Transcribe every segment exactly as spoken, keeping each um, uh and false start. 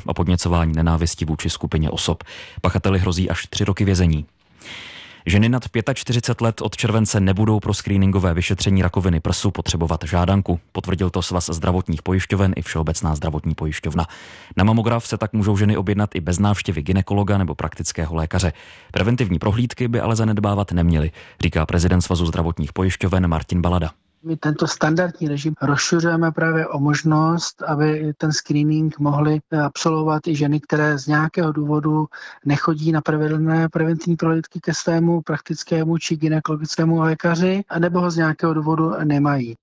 a podněcování nenávisti vůči skupině osob. Pachateli hrozí až tři roky vězení. Ženy nad čtyřicet pět let od července nebudou pro screeningové vyšetření rakoviny prsu potřebovat žádanku. Potvrdil to Svaz zdravotních pojišťoven i Všeobecná zdravotní pojišťovna. Na mamograf se tak můžou ženy objednat i bez návštěvy gynekologa nebo praktického lékaře. Preventivní prohlídky by ale zanedbávat neměly, říká prezident Svazu zdravotních pojišťoven Martin Balada. My tento standardní režim rozšiřujeme právě o možnost, aby ten screening mohly absolvovat i ženy, které z nějakého důvodu nechodí na pravidelné preventivní prohlídky ke svému praktickému či gynekologickému lékaři, anebo ho z nějakého důvodu nemají.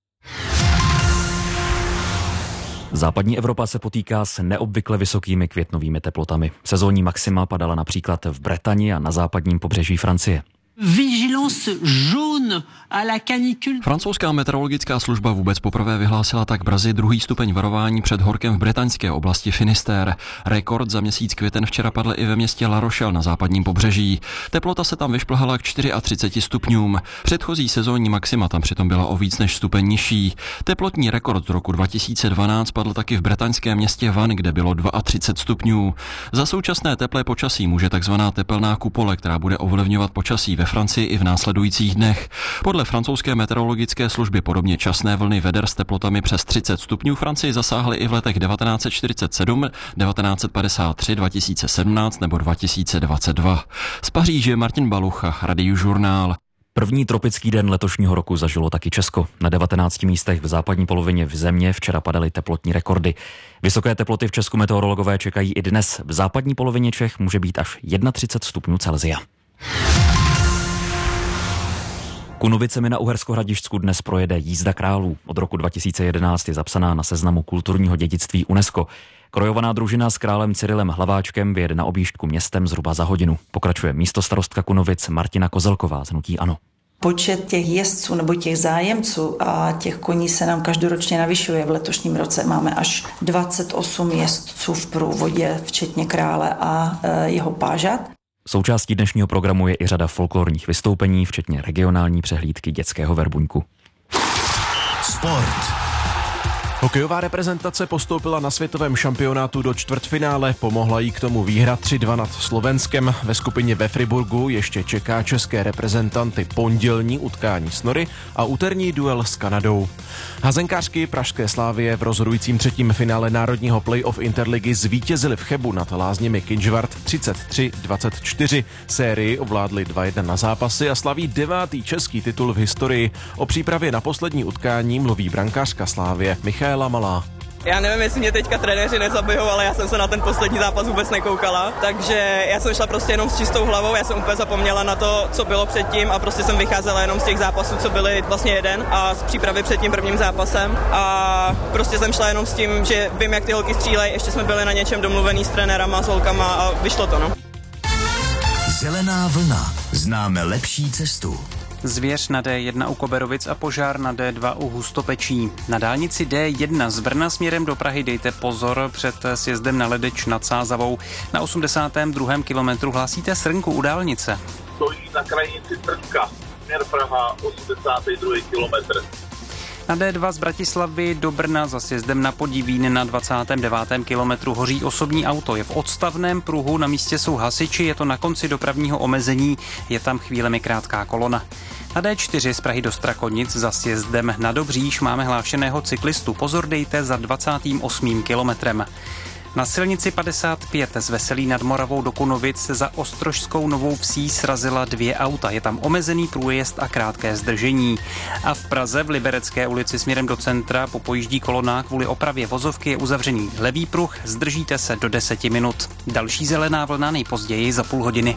Západní Evropa se potýká s neobvykle vysokými květnovými teplotami. Sezónní maxima padala například v Bretani a na západním pobřeží Francie. Vigilance jaune à la canicule. Francouzská meteorologická služba vůbec poprvé vyhlásila tak brzy druhý stupeň varování před horkem v bretaňské oblasti Finistère. Rekord za měsíc květen včera padl i ve městě La Rochelle na západním pobřeží. Teplota se tam vyšplhala k třiceti čtyřem stupňům. Předchozí sezónní maxima tam přitom byla o víc než stupeň nižší. Teplotní rekord z roku dva tisíce dvanáct padl taky v bretaňském městě Vannes, kde bylo třicet dva stupňů. Za současné teplé počasí může takzvaná tepelná kupole, která bude ovlivňovat počasí ve Francii i v následujících dnech. Podle francouzské meteorologické služby podobně časné vlny veder s teplotami přes třicet stupňů Francii zasáhly i v letech devatenáct set čtyřicet sedm, devatenáct set padesát tři, dva tisíce sedmnáct nebo dva tisíce dvacet dva. Z Paříže Martin Balucha, Radiožurnál. První tropický den letošního roku zažilo taky Česko. Na devatenácti místech v západní polovině v země včera padaly teplotní rekordy. Vysoké teploty v Česku meteorologové čekají i dnes. V západní polovině Čech může být až třicet jedna stupňů Celsia. Kunovicemi na Uhersko-Hradišťsku dnes projede jízda králů. Od roku dva tisíce jedenáct je zapsaná na seznamu kulturního dědictví UNESCO. Krojovaná družina s králem Cyrilem Hlaváčkem vyjede na objížďku městem zhruba za hodinu. Pokračuje místostarostka Kunovic Martina Kozelková z hnutí ANO. Počet těch jezdců nebo těch zájemců a těch koní se nám každoročně navyšuje. V letošním roce máme až dvacet osm jezdců v průvodě, včetně krále a e, jeho pážat. Součástí dnešního programu je i řada folklorních vystoupení, včetně regionální přehlídky dětského verbuňku. Sport. Hokejová reprezentace postoupila na světovém šampionátu do čtvrtfinále, pomohla jí k tomu výhra tři dva nad Slovenskem. Ve skupině ve Friburgu ještě čeká české reprezentanty pondělní utkání s Nory a úterní duel s Kanadou. Hazenkářky pražské Slavie v rozhodujícím třetím finále národního play-off Interligy zvítězili v Chebu nad Lázněmi Kynžvart třicet tři dvacet čtyři. Sérii ovládli dva jedna na zápasy a slaví devátý český titul v historii. O přípravě na poslední utkání mluví brankářka Slavie Michaela Malá. Já nevím, jestli mě teďka trenéři nezabijou, ale já jsem se na ten poslední zápas vůbec nekoukala, takže já jsem šla prostě jenom s čistou hlavou, já jsem úplně zapomněla na to, co bylo předtím a prostě jsem vycházela jenom z těch zápasů, co byly vlastně jeden a z přípravy před tím prvním zápasem a prostě jsem šla jenom s tím, že vím, jak ty holky střílejí, ještě jsme byli na něčem domluvený s trenérama, s holkama a vyšlo to, no. Zelená vlna. Známe lepší cestu. Zvěř na D jedna u Koberovic a požár na D dva u Hustopečí. Na dálnici D jedna z Brna směrem do Prahy dejte pozor před sjezdem na Ledeč nad Sázavou. Na osmdesátém druhém kilometru hlásíte srnku u dálnice. Stojí na krajnici Trnka, směr Praha, osmdesátý druhý kilometr. Na D dva z Bratislavy do Brna za sjezdem na Podivín na dvacátém devátém kilometru hoří osobní auto. Je v odstavném pruhu, na místě jsou hasiči, je to na konci dopravního omezení, je tam chvílemi krátká kolona. Na D čtyři z Prahy do Strakonic za sjezdem na Dobříš máme hlášeného cyklistu. Pozor dejte za dvacátým osmým kilometrem. Na silnici padesát pět z Veselí nad Moravou do Kunovic za Ostrožskou Novou Vsí srazila dvě auta. Je tam omezený průjezd a krátké zdržení. A v Praze v Liberecké ulici směrem do centra po pojíždí kolonách kvůli opravě vozovky je uzavřený levý pruh. Zdržíte se do deseti minut. Další zelená vlna nejpozději za půl hodiny.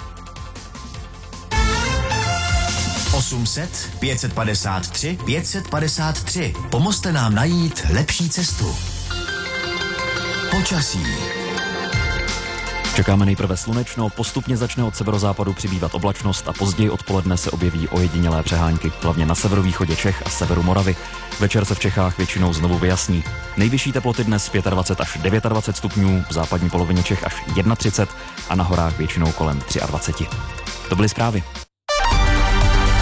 osm set pět set padesát tři pět set padesát tři. Pomozte nám najít lepší cestu. Počasí. Čekáme nejprve slunečno, postupně začne od severozápadu přibývat oblačnost a později odpoledne se objeví ojedinělé přehánky, hlavně na severovýchodě Čech a severu Moravy. Večer se v Čechách většinou znovu vyjasní. Nejvyšší teploty dnes dvacet pět až dvacet devět stupňů, v západní polovině Čech až třicet jedna a na horách většinou kolem dvacet tři. To byly zprávy.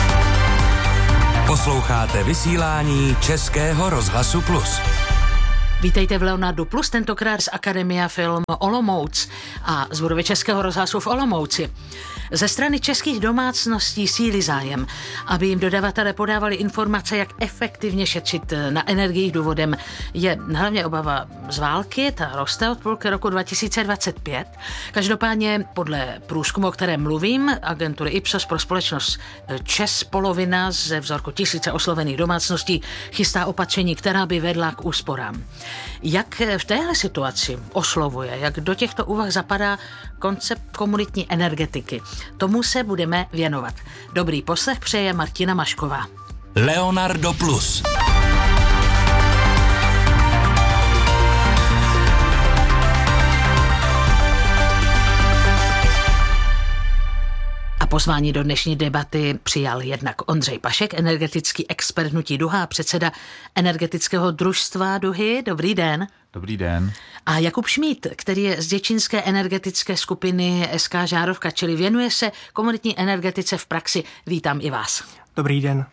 Posloucháte vysílání Českého rozhlasu Plus. Vítejte v Leonardu Plus, tentokrát z Akademia Film Olomouc a z budovy Českého rozhlasu v Olomouci. Ze strany českých domácností sílí zájem, aby jim dodavatelé podávali informace, jak efektivně šetřit na energiích. Důvodem je hlavně obava z války, ta roste od půlky roku dva tisíce dvacet pět. Každopádně podle průzkumu, o kterém mluvím, agentury Ipsos pro společnost ČEZ, polovina ze vzorku tisíce oslovených domácností chystá opatření, která by vedla k úsporám. Jak v téhle situaci oslovuje, jak do těchto úvah zapadá koncept komunitní energetiky? Tomu se budeme věnovat. Dobrý poslech přeje Martina Mašková. Leonardo Plus. A pozvání do dnešní debaty přijal jednak Ondřej Pašek, energetický expert hnutí Duha a předseda energetického družstva Duhy. Dobrý den. Dobrý den. A Jakub Šmíd, který je z děčínské energetické skupiny S K Žárovka, čili věnuje se komunitní energetice v praxi. Vítám i vás. Dobrý den.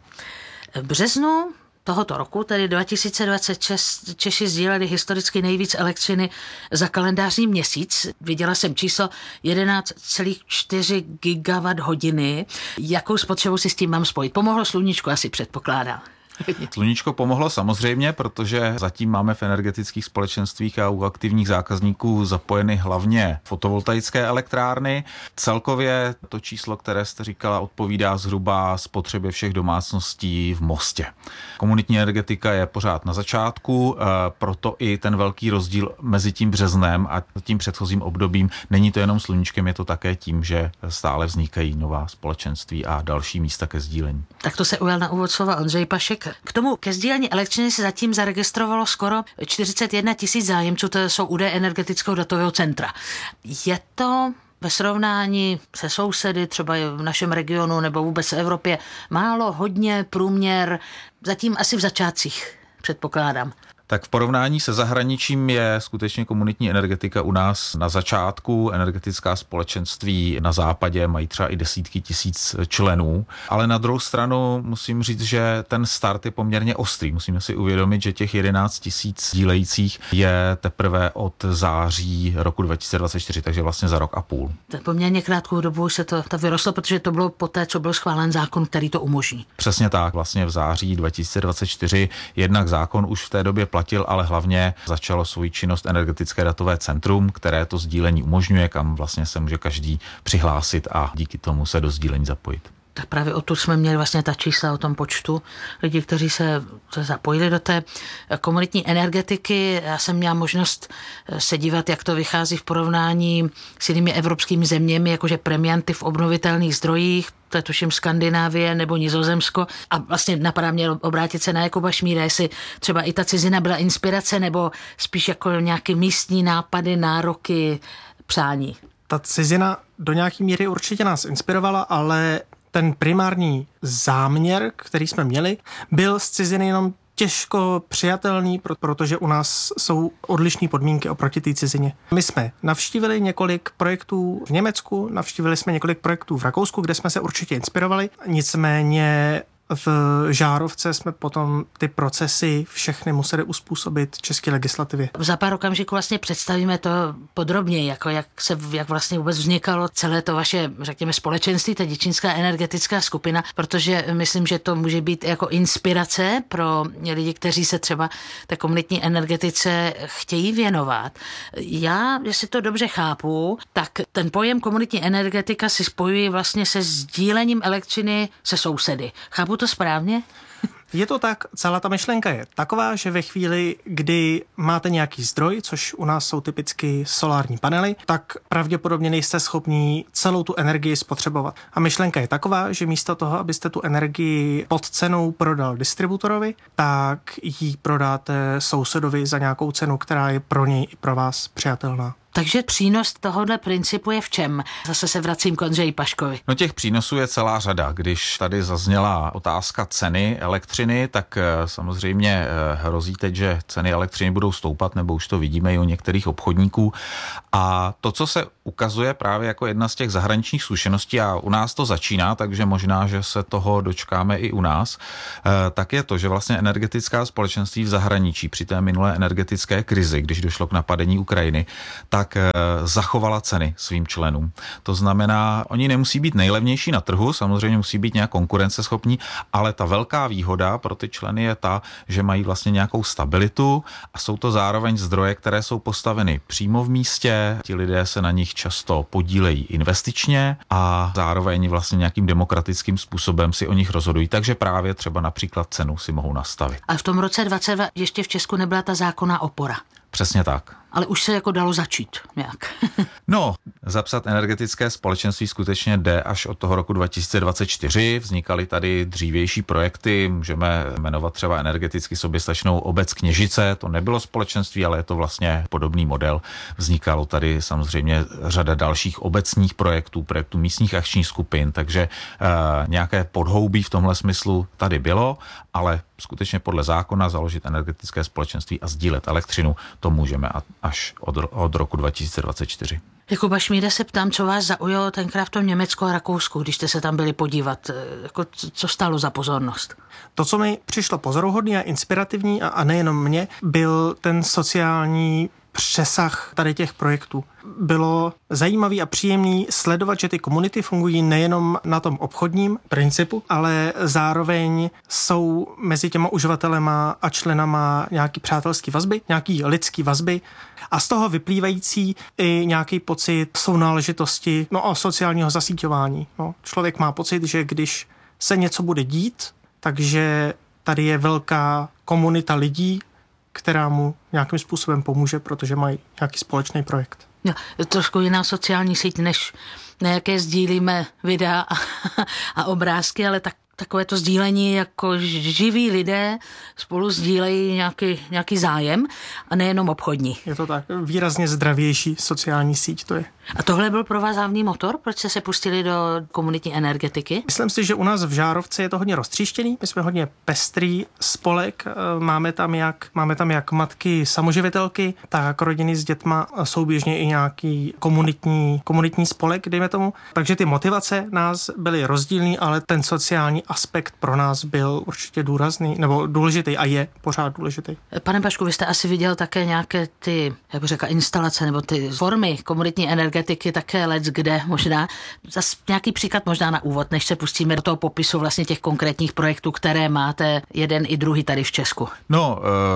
V březnu tohoto roku, tedy dva tisíce dvacet šest, Češi sdíleli historicky nejvíc elektřiny za kalendářní měsíc. Viděla jsem číslo jedenáct celá čtyři gigawatt hodiny. Jakou spotřebu si s tím mám spojit? Pomohlo sluníčko, asi předpokládám. Sluníčko pomohlo samozřejmě, protože zatím máme v energetických společenstvích a u aktivních zákazníků zapojeny hlavně fotovoltaické elektrárny. Celkově to číslo, které jste říkala, odpovídá zhruba spotřebě všech domácností v Mostě. Komunitní energetika je pořád na začátku, proto i ten velký rozdíl mezi tím březnem a tím předchozím obdobím. Není to jenom sluníčkem, je to také tím, že stále vznikají nová společenství a další místa ke sdílení. Tak to se ujal na úvod slova Ondřej Pašek. K tomu ke sdílení elektřiny se zatím zaregistrovalo skoro čtyřicet jedna tisíc zájemců, to jsou údaje energetického datového centra. Je to ve srovnání se sousedy, třeba v našem regionu nebo vůbec v Evropě, málo, hodně, průměr, zatím asi v začátcích, předpokládám. Tak v porovnání se zahraničím je skutečně komunitní energetika u nás na začátku. Energetická společenství na západě mají třeba i desítky tisíc členů, ale na druhou stranu musím říct, že ten start je poměrně ostrý. Musíme si uvědomit, že těch jedenáct tisíc dílejících je teprve od září roku dva tisíce dvacet čtyři, takže vlastně za rok a půl. Tak poměrně krátkou dobu se to, to vyrostlo, protože to bylo poté, co byl schválen zákon, který to umožní. Přesně tak, vlastně v září dva tisíce dvacet čtyři jednak zákon už v té době platil, ale hlavně začalo svou činnost energetické datové centrum, které to sdílení umožňuje, kam vlastně se může každý přihlásit a díky tomu se do sdílení zapojit. Tak právě odtud jsme měli vlastně ta čísla o tom počtu lidí, kteří se, se zapojili do té komunitní energetiky. Já jsem měla možnost se dívat, jak to vychází v porovnání s jinými evropskými zeměmi, jakože premianty v obnovitelných zdrojích, to je tuším Skandinávie nebo Nizozemsko. A vlastně napadá mě obrátit se na Jakuba Šmída, jestli třeba i ta cizina byla inspirace nebo spíš jako nějaké místní nápady, nároky, přání. Ta cizina do nějaké míry určitě nás inspirovala, ale ten primární záměr, který jsme měli, byl z ciziny jenom těžko přijatelný, protože u nás jsou odlišné podmínky oproti té cizině. My jsme navštívili několik projektů v Německu, navštívili jsme několik projektů v Rakousku, kde jsme se určitě inspirovali, nicméně v Žárovce jsme potom ty procesy všechny museli uspůsobit české legislativě. Za pár okamžiků vlastně představíme to podrobněji, jako jak se, jak vlastně vůbec vznikalo celé to vaše, řekněme, společenství, ta děčínská energetická skupina, protože myslím, že to může být jako inspirace pro lidi, kteří se třeba té komunitní energetice chtějí věnovat. Já, jestli to dobře chápu, tak ten pojem komunitní energetika si spojují vlastně se sdílením elektřiny se sousedy. Chápu to správně? Je to tak, celá ta myšlenka je taková, že ve chvíli, kdy máte nějaký zdroj, což u nás jsou typicky solární panely, tak pravděpodobně nejste schopní celou tu energii spotřebovat. A myšlenka je taková, že místo toho, abyste tu energii pod cenou prodal distributorovi, tak ji prodáte sousedovi za nějakou cenu, která je pro něj i pro vás přijatelná. Takže přínos tohohle principu je v čem? Zase se vracím k Ondřeji Paškovi. No těch přínosů je celá řada. Když tady zazněla otázka ceny elektřiny, tak samozřejmě hrozí teď, že ceny elektřiny budou stoupat, nebo už to vidíme i u některých obchodníků. A to, co se ukazuje právě jako jedna z těch zahraničních zkušeností, a u nás to začíná, takže možná, že se toho dočkáme i u nás, tak je to, že vlastně energetická společenství v zahraničí při té minulé energetické krizi, když došlo k napadení Ukrajiny, tak zachovala ceny svým členům. To znamená, oni nemusí být nejlevnější na trhu, samozřejmě musí být nějak konkurenceschopní, ale ta velká výhoda pro ty členy je ta, že mají vlastně nějakou stabilitu a jsou to zároveň zdroje, které jsou postaveny přímo v místě, ti lidé se na nich často podílejí investičně a zároveň vlastně nějakým demokratickým způsobem si o nich rozhodují, takže právě třeba například cenu si mohou nastavit. A v tom roce dvacet dva ještě v Česku nebyla ta zákonná opora. Přesně tak. Ale už se jako dalo začít nějak. No, zapsat energetické společenství skutečně jde až od toho roku dva tisíce dvacet čtyři. Vznikaly tady dřívější projekty, můžeme jmenovat třeba energeticky soběstačnou obec Kněžice. To nebylo společenství, ale je to vlastně podobný model. Vznikalo tady samozřejmě řada dalších obecních projektů, projektů místních akčních skupin, takže eh, nějaké podhoubí v tomhle smyslu tady bylo, ale skutečně podle zákona založit energetické společenství a sdílet elektřinu, to můžeme až od, od roku dva tisíce dvacet čtyři. Jakuba Šmída se ptám, co vás zaujalo tenkrát v tom Německu a Rakousku, když jste se tam byli podívat. Jako, co stálo za pozornost? To, co mi přišlo pozoruhodný a inspirativní, a, a nejenom mě, byl ten sociální přesah tady těch projektů. Bylo zajímavý a příjemný sledovat, že ty komunity fungují nejenom na tom obchodním principu, ale zároveň jsou mezi těma uživatelema a členama nějaký přátelský vazby, nějaký lidský vazby a z toho vyplývající i nějaký pocit sounáležitosti, no a sociálního zasíťování. No, člověk má pocit, že když se něco bude dít, takže tady je velká komunita lidí, která mu nějakým způsobem pomůže, protože mají nějaký společný projekt. No, trošku jiná sociální síť, než na jaké sdílíme videa a, a obrázky, ale tak, takové to sdílení, jako živí lidé spolu sdílejí nějaký, nějaký zájem a nejenom obchodní. Je to tak, výrazně zdravější sociální síť to je. A tohle byl pro vás hlavní motor? Proč jste se pustili do komunitní energetiky? Myslím si, že u nás v Žárovce je to hodně roztříštěný. My jsme hodně pestrý spolek. Máme tam jak, máme tam jak matky samoživitelky, tak rodiny s dětma, souběžně i nějaký komunitní, komunitní spolek, dejme tomu. Takže ty motivace nás byly rozdílný, ale ten sociální aspekt pro nás byl určitě důrazný, nebo důležitý a je pořád důležitý. Pane Pašku, vy jste asi viděl také nějaké ty, jak bych řekla, instalace nebo ty formy komunitní energetiky, také let kde možná. Zas nějaký příklad možná na úvod, než se pustíme do toho popisu vlastně těch konkrétních projektů, které máte jeden i druhý tady v Česku. No,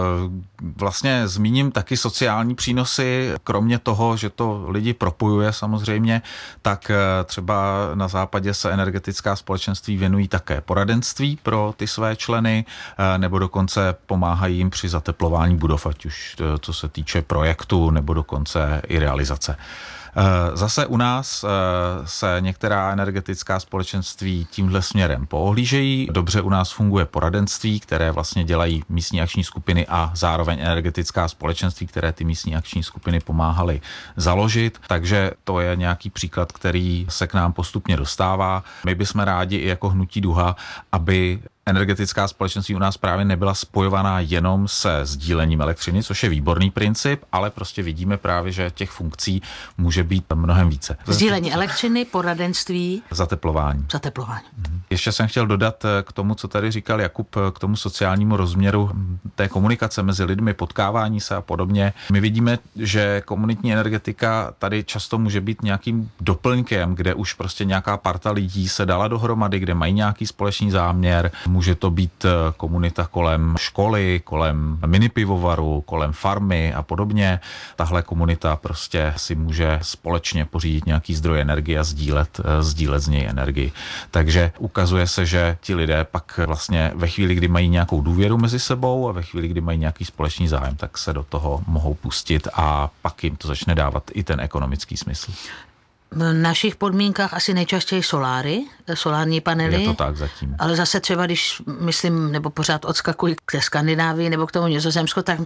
vlastně zmíním taky sociální přínosy, kromě toho, že to lidi propojuje samozřejmě, tak třeba na západě se energetická společenství věnují také poradenství pro ty své členy, nebo dokonce pomáhají jim při zateplování budov, ať už co se týče projektu, nebo dokonce i realizace. Zase u nás se některá energetická společenství tímhle směrem poohlížejí. Dobře u nás funguje poradenství, které vlastně dělají místní akční skupiny a zároveň energetická společenství, které ty místní akční skupiny pomáhaly založit. Takže to je nějaký příklad, který se k nám postupně dostává. My bychom rádi i jako Hnutí Duha, aby energetická společenství u nás právě nebyla spojovaná jenom se sdílením elektřiny, což je výborný princip, ale prostě vidíme právě, že těch funkcí může být mnohem více. Sdílení elektřiny, poradenství, zateplování. Zateplování. Ještě jsem chtěl dodat k tomu, co tady říkal Jakub, k tomu sociálnímu rozměru té komunikace mezi lidmi, potkávání se a podobně. My vidíme, že komunitní energetika tady často může být nějakým doplňkem, kde už prostě nějaká parta lidí se dala dohromady, kde mají nějaký společný záměr. Může to být komunita kolem školy, kolem minipivovaru, kolem farmy a podobně. Tahle komunita prostě si může společně pořídit nějaký zdroj energie a sdílet, sdílet z něj energii. Takže ukazuje se, že ti lidé pak vlastně ve chvíli, kdy mají nějakou důvěru mezi sebou a ve chvíli, kdy mají nějaký společný zájem, tak se do toho mohou pustit a pak jim to začne dávat i ten ekonomický smysl. V našich podmínkách asi nejčastěji soláry, solární panely. Je to tak zatím. Ale zase třeba, když myslím, nebo pořád odskakuji k té Skandinávii nebo k tomu Nizozemsku, tak, tak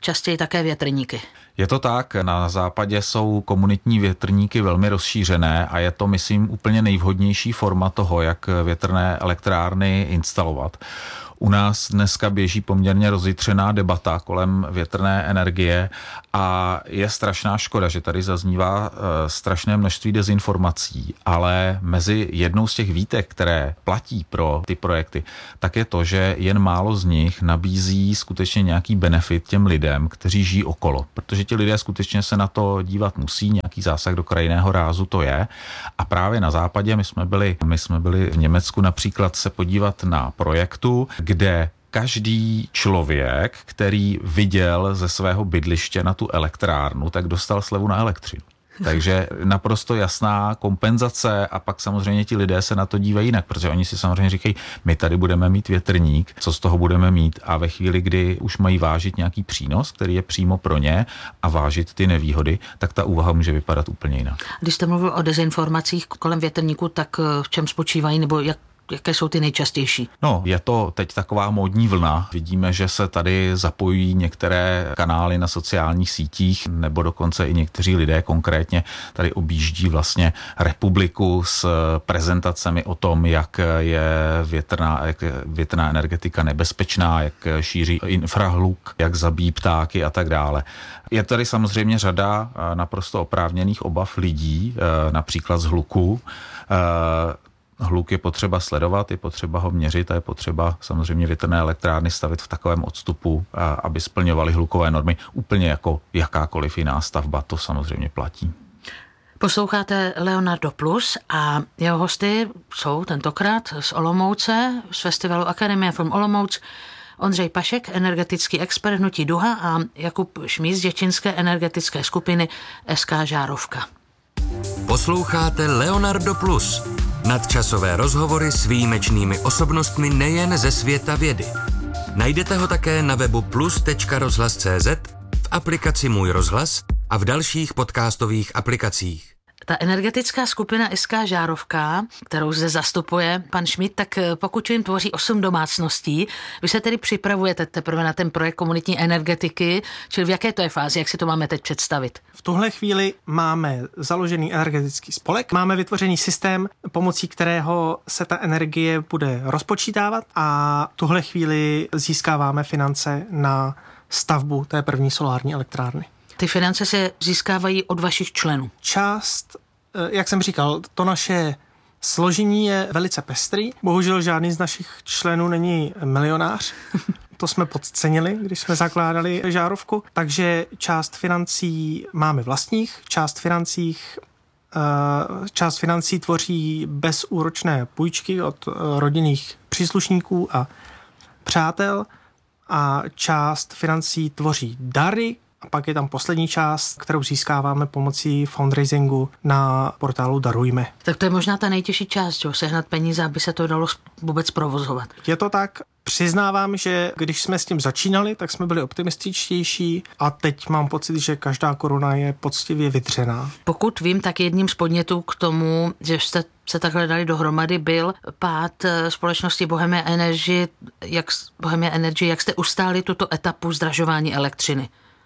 častěji také větrníky. Je to tak, na západě jsou komunitní větrníky velmi rozšířené a je to, myslím, úplně nejvhodnější forma toho, jak větrné elektrárny instalovat. U nás dneska běží poměrně rozjitřená debata kolem větrné energie a je strašná škoda, že tady zaznívá uh, strašné množství dezinformací, ale mezi jednou z těch výtek, které platí pro ty projekty, tak je to, že jen málo z nich nabízí skutečně nějaký benefit těm lidem, kteří žijí okolo, protože ti lidé skutečně se na to dívat musí, nějaký zásah do krajinného rázu to je. A právě na západě my jsme byli, my jsme byli v Německu například se podívat na projektu, kde každý člověk, který viděl ze svého bydliště na tu elektrárnu, tak dostal slevu na elektřinu. Takže naprosto jasná kompenzace a pak samozřejmě ti lidé se na to dívají jinak, protože oni si samozřejmě říkají, my tady budeme mít větrník, co z toho budeme mít a ve chvíli, kdy už mají vážit nějaký přínos, který je přímo pro ně a vážit ty nevýhody, tak ta úvaha může vypadat úplně jinak. Když jste mluvil o dezinformacích kolem větrníku, tak v čem spočívají nebo jak Jaké jsou ty nejčastější? No, je to teď taková módní vlna. Vidíme, že se tady zapojují některé kanály na sociálních sítích, nebo dokonce i někteří lidé konkrétně tady objíždí vlastně republiku s prezentacemi o tom, jak je větrná, jak je větrná energetika nebezpečná, jak šíří infrahluk, jak zabíjí ptáky a tak dále. Je tady samozřejmě řada naprosto oprávněných obav lidí, například z hluku. Hluk je potřeba sledovat, je potřeba ho měřit a je potřeba samozřejmě větrné elektrárny stavit v takovém odstupu, aby splňovaly hlukové normy, úplně jako jakákoliv jiná stavba, to samozřejmě platí. Posloucháte Leonardo Plus a jeho hosty jsou tentokrát z Olomouce, z festivalu Akademia Film Olomouc, Ondřej Pašek, energetický expert hnutí Duha a Jakub Šmíd z děčínské energetické skupiny S K Žárovka. Posloucháte Leonardo Plus. Nadčasové rozhovory s výjimečnými osobnostmi nejen ze světa vědy. Najdete ho také na webu plus tečka rozhlas tečka cé zet, v aplikaci Můj rozhlas a v dalších podcastových aplikacích. Ta energetická skupina S K Žárovka, kterou zde zastupuje pan Šmíd, tak pokud jim tvoří osm domácností, vy se tedy připravujete teprve na ten projekt komunitní energetiky, čili v jaké to je fázi, jak si to máme teď představit? V tuhle chvíli máme založený energetický spolek, máme vytvořený systém, pomocí kterého se ta energie bude rozpočítávat a v tuhle chvíli získáváme finance na stavbu té první solární elektrárny. Ty finance se získávají od vašich členů. Část, jak jsem říkal, to naše složení je velice pestrý. Bohužel žádný z našich členů není milionář. To jsme podcenili, když jsme zakládali Žárovku. Takže část financí máme vlastních, část financích, část financí tvoří bezúročné půjčky od rodinných příslušníků a přátel a část financí tvoří dary. A pak je tam poslední část, kterou získáváme pomocí fundraisingu na portálu Darujme. Tak to je možná ta nejtěžší část, že? Sehnat peníze, aby se to dalo vůbec provozovat. Je to tak. Přiznávám, že když jsme s tím začínali, tak jsme byli optimističtější a teď mám pocit, že každá koruna je poctivě vydřená. Pokud vím, tak jedním z podnětů k tomu, že jste se takhle dali dohromady, byl pád společnosti Bohemia Energy. Jak, Bohemia Energy, jak jste ustáli tuto etapu zdražování elektřiny?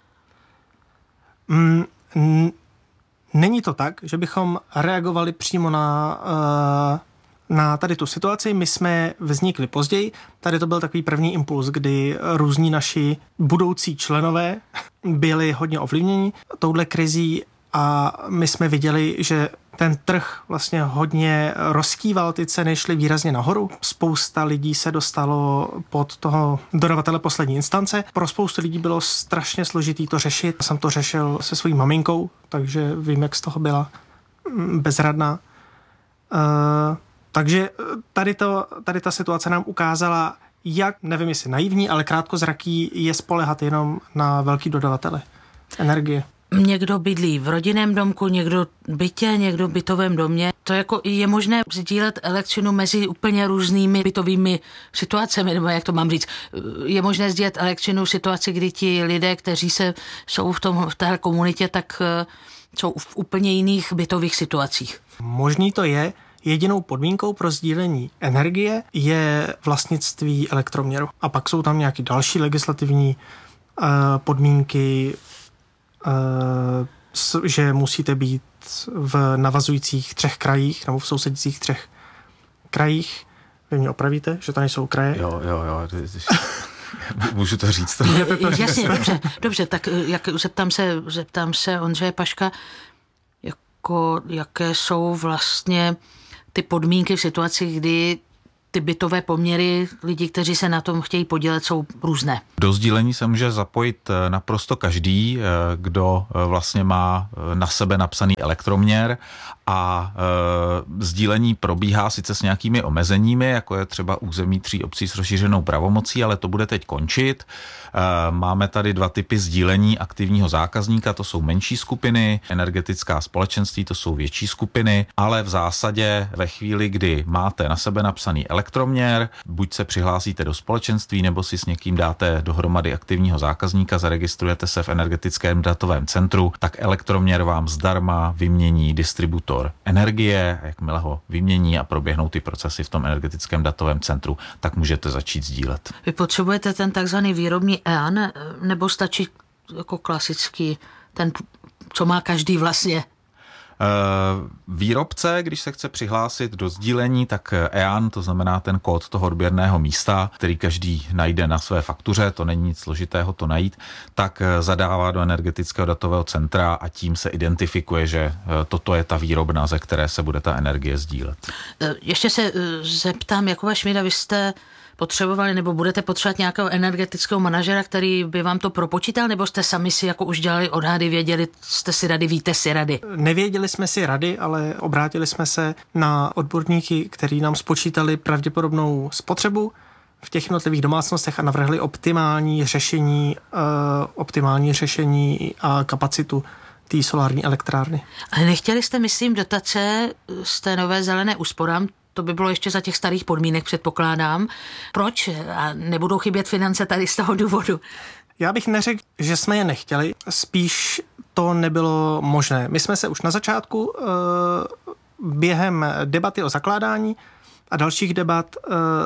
Mm, n- není to tak, že bychom reagovali přímo na, uh, na tady tu situaci. My jsme vznikli později. Tady to byl takový první impuls, kdy různí naši budoucí členové byli hodně ovlivněni touhle krizí a my jsme viděli, že ten trh vlastně hodně rozkýval, ty ceny šly výrazně nahoru. Spousta lidí se dostalo pod toho dodavatele poslední instance. Pro spoustu lidí bylo strašně složitý to řešit. Jsem to řešil se svojí maminkou, takže vím, jak z toho byla bezradná. Uh, takže tady, to, tady ta situace nám ukázala, jak, nevím jestli naivní, ale krátkozraký je spoléhat jenom na velký dodavatele energie. Někdo bydlí v rodinném domku, někdo bytě, někdo v bytovém domě. To jako je možné sdílet elektřinu mezi úplně různými bytovými situacemi, nebo jak to mám říct. Je možné sdílet elektřinu v situaci, kdy ti lidé, kteří se jsou v, tom, v téhle komunitě, tak jsou v úplně jiných bytových situacích. Možný to je. Jedinou podmínkou pro sdílení energie je vlastnictví elektroměru. A pak jsou tam nějaké další legislativní podmínky, že musíte být v navazujících třech krajích nebo v sousedících třech krajích. Vy mě opravíte, že to nejsou kraje? Jo, jo, jo. Můžu to říct? Jasně, dobře, dobře, tak jak, zeptám se, zeptám se Ondřeje Paška, jako, jaké jsou vlastně ty podmínky v situaci, kdy ty bytové poměry lidí, kteří se na tom chtějí podílet, jsou různé. Do sdílení se může zapojit naprosto každý, kdo vlastně má na sebe napsaný elektroměr a e, sdílení probíhá sice s nějakými omezeními, jako je třeba území tří obcí s rozšířenou pravomocí, ale to bude teď končit. E, máme tady dva typy sdílení aktivního zákazníka, to jsou menší skupiny, energetická společenství, to jsou větší skupiny, ale v zásadě ve chvíli, kdy máte na sebe napsaný elektroměr, buď se přihlásíte do společenství, nebo si s někým dáte dohromady aktivního zákazníka, zaregistrujete se v energetickém datovém centru, tak elektroměr vám zdarma vymění distributor energie, jakmile ho vymění a proběhnou ty procesy v tom energetickém datovém centru, tak můžete začít sdílet. Vy potřebujete ten takzvaný výrobní E A N, nebo stačí jako klasický, ten, co má každý vlastně? Výrobce, když se chce přihlásit do sdílení, tak E A N, to znamená ten kód toho odběrného místa, který každý najde na své faktuře, to není nic složitého to najít, tak zadává do energetického datového centra a tím se identifikuje, že toto je ta výrobna, ze které se bude ta energie sdílet. Ještě se zeptám, Jakuba Šmída, vy jste potřebovali nebo budete potřebovat nějakého energetického manažera, který by vám to propočítal, nebo jste sami si jako už dělali odhady, věděli, jste si rady, víte si rady? Nevěděli jsme si rady, ale obrátili jsme se na odborníky, kteří nám spočítali pravděpodobnou spotřebu v těch jednotlivých domácnostech a navrhli optimální řešení, uh, optimální řešení a kapacitu té solární elektrárny. Ale nechtěli jste, myslím, dotace z té nové zelené úsporám? To by bylo ještě za těch starých podmínek, předpokládám. Proč? A nebudou chybět finance tady z toho důvodu? Já bych neřekl, že jsme je nechtěli, spíš to nebylo možné. My jsme se už na začátku během debaty o zakládání a dalších debat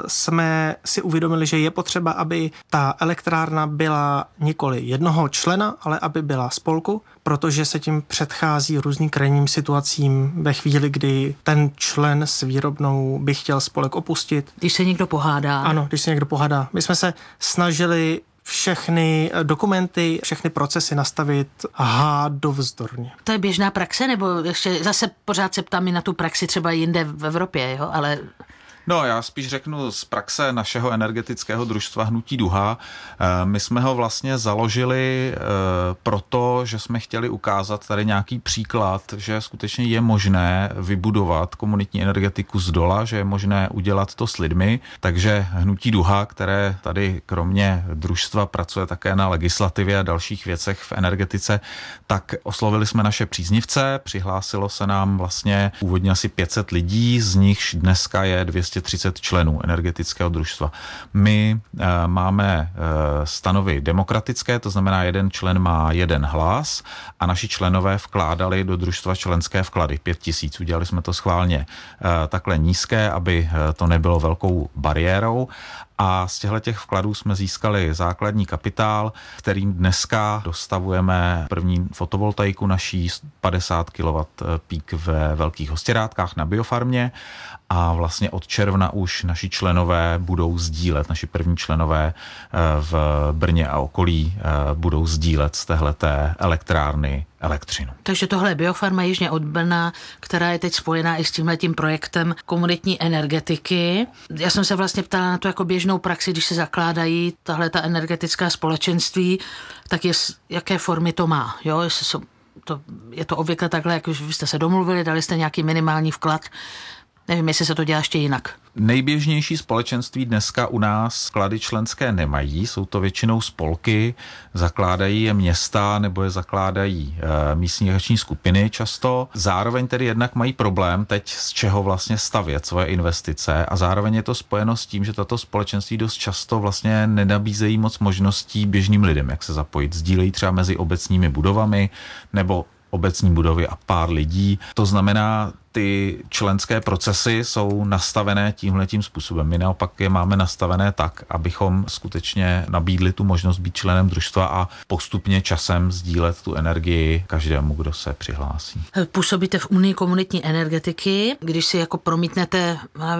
jsme si uvědomili, že je potřeba, aby ta elektrárna byla nikoli jednoho člena, ale aby byla spolku, protože se tím předchází různým krajním situacím ve chvíli, kdy ten člen s výrobnou by chtěl spolek opustit. Když se někdo pohádá. Ano, když se někdo pohádá. My jsme se snažili všechny dokumenty, všechny procesy nastavit hádovzdorně. To je běžná praxe, nebo ještě zase pořád se ptám i na tu praxi třeba jinde v Evropě, jo, ale... No, já spíš řeknu z praxe našeho energetického družstva Hnutí Duha. My jsme ho vlastně založili proto, že jsme chtěli ukázat tady nějaký příklad, že skutečně je možné vybudovat komunitní energetiku z dola, že je možné udělat to s lidmi. Takže Hnutí Duha, které tady kromě družstva pracuje také na legislativě a dalších věcech v energetice, tak oslovili jsme naše příznivce, přihlásilo se nám vlastně původně asi pět set lidí, z nichž dneska je dvě stě třicet členů energetického družstva. My e, máme e, stanovy demokratické, to znamená, jeden člen má jeden hlas a naši členové vkládali do družstva členské vklady pět tisíc. Udělali jsme to schválně e, takhle nízké, aby e, to nebylo velkou bariérou. A z těchto těch vkladů jsme získali základní kapitál, kterým dneska dostavujeme první fotovoltaiku naší padesát kilowattů pík ve Velkých Hostěrátkách na biofarmě a vlastně od června už naši členové budou sdílet, naši první členové v Brně a okolí budou sdílet z téhleté elektrárny elektřinu. Takže tohle je biofarma jižně od Brna, která je teď spojená i s tímhletím projektem komunitní energetiky. Já jsem se vlastně ptala na to jako běžnou praxi, když se zakládají tahle ta energetická společenství, tak je, jaké formy to má, jo, jestli jsou, to, je to obvykle takhle, jak už jste se domluvili, dali jste nějaký minimální vklad. Nevím, jestli se to dělá ještě jinak. Nejběžnější společenství dneska u nás vklady členské nemají, jsou to většinou spolky, zakládají je města nebo je zakládají e, místní akční skupiny často. Zároveň tedy jednak mají problém teď z čeho vlastně stavět svoje investice a zároveň je to spojeno s tím, že tato společenství dost často vlastně nenabízejí moc možností běžným lidem, jak se zapojit. Sdílejí třeba mezi obecními budovami nebo obecní budovy a pár lidí. To znamená, ty ty členské procesy jsou nastavené tímhletím způsobem. My naopak je máme nastavené tak, abychom skutečně nabídli tu možnost být členem družstva a postupně časem sdílet tu energii každému, kdo se přihlásí. Působíte v Unii komunitní energetiky. Když si jako promítnete,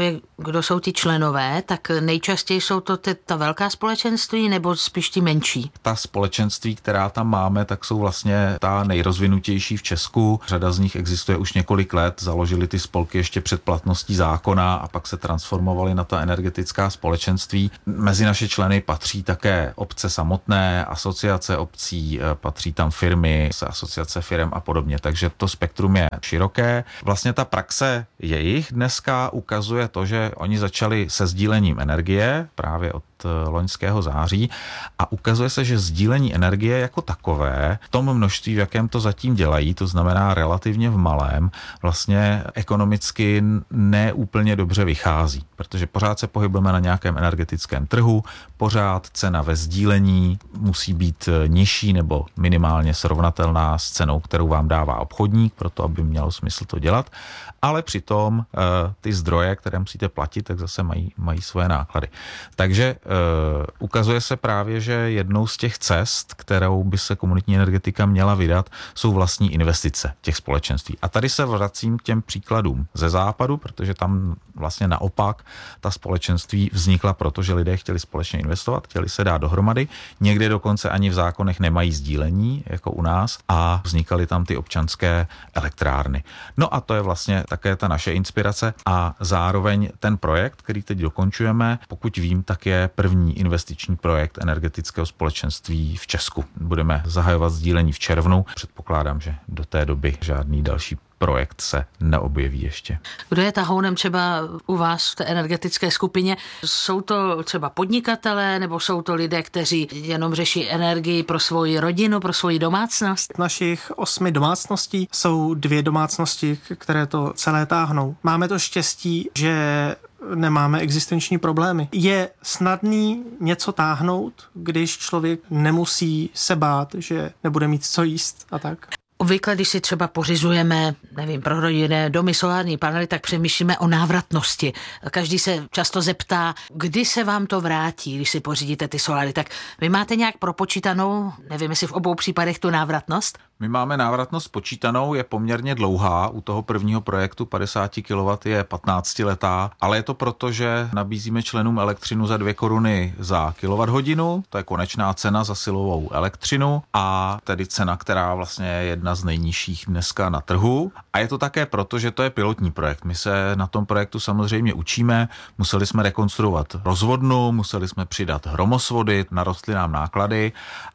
kdo jsou ti členové, tak nejčastěji jsou to ty, ta velká společenství nebo spíš ti menší? Ta společenství, která tam máme, tak jsou vlastně ta nejrozvinutější v Česku. Řada z nich existuje už několik let. Založili ty spolky ještě před platností zákona a pak se transformovali na ta energetická společenství. Mezi naše členy patří také obce samotné, asociace obcí, patří tam firmy, asociace firem a podobně. Takže to spektrum je široké. Vlastně ta praxe jejich dneska ukazuje to, že oni začali se sdílením energie právě od loňského září a ukazuje se, že sdílení energie jako takové v tom množství, v jakém to zatím dělají, to znamená relativně v malém, vlastně ekonomicky ne úplně dobře vychází, protože pořád se pohybujeme na nějakém energetickém trhu, pořád cena ve sdílení musí být nižší nebo minimálně srovnatelná s cenou, kterou vám dává obchodník, proto aby mělo smysl to dělat, ale přitom ty zdroje, které musíte platit, tak zase mají, mají svoje náklady. Takže Uh, ukazuje se právě, že jednou z těch cest, kterou by se komunitní energetika měla vydat, jsou vlastní investice těch společenství. A tady se vracím k těm příkladům ze západu, protože tam vlastně naopak ta společenství vznikla proto, že lidé chtěli společně investovat, chtěli se dát dohromady. Někde dokonce ani v zákonech nemají sdílení, jako u nás, a vznikaly tam ty občanské elektrárny. No a to je vlastně také ta naše inspirace a zároveň ten projekt, který teď dokončujeme, pokud vím, tak je první investiční projekt energetického společenství v Česku. Budeme zahajovat sdílení v červnu. Předpokládám, že do té doby žádný další projekt se neobjeví ještě. Kdo je tahounem třeba u vás v té energetické skupině? Jsou to třeba podnikatelé nebo jsou to lidé, kteří jenom řeší energii pro svoji rodinu, pro svoji domácnost? Z našich osmi domácností jsou dvě domácnosti, které to celé táhnou. Máme to štěstí, že nemáme existenční problémy. Je snadný něco táhnout, když člověk nemusí se bát, že nebude mít co jíst a tak. Obvykle, když si třeba pořizujeme, nevím, pro rodinné domy, solární panely, tak přemýšlíme o návratnosti. Každý se často zeptá, kdy se vám to vrátí, když si pořídíte ty soláry. Tak vy máte nějak propočítanou, nevím, jestli v obou případech tu návratnost? My máme návratnost počítanou, je poměrně dlouhá. U toho prvního projektu padesát kilowattů je patnáctiletá, ale je to proto, že nabízíme členům elektřinu za dvě koruny za kilowatthodinu, to je konečná cena za silovou elektřinu a tedy cena, která vlastně je jedna z nejnižších dneska na trhu. A je to také proto, že to je pilotní projekt. My se na tom projektu samozřejmě učíme, museli jsme rekonstruovat rozvodnu, museli jsme přidat hromosvody, narostly nám náklady,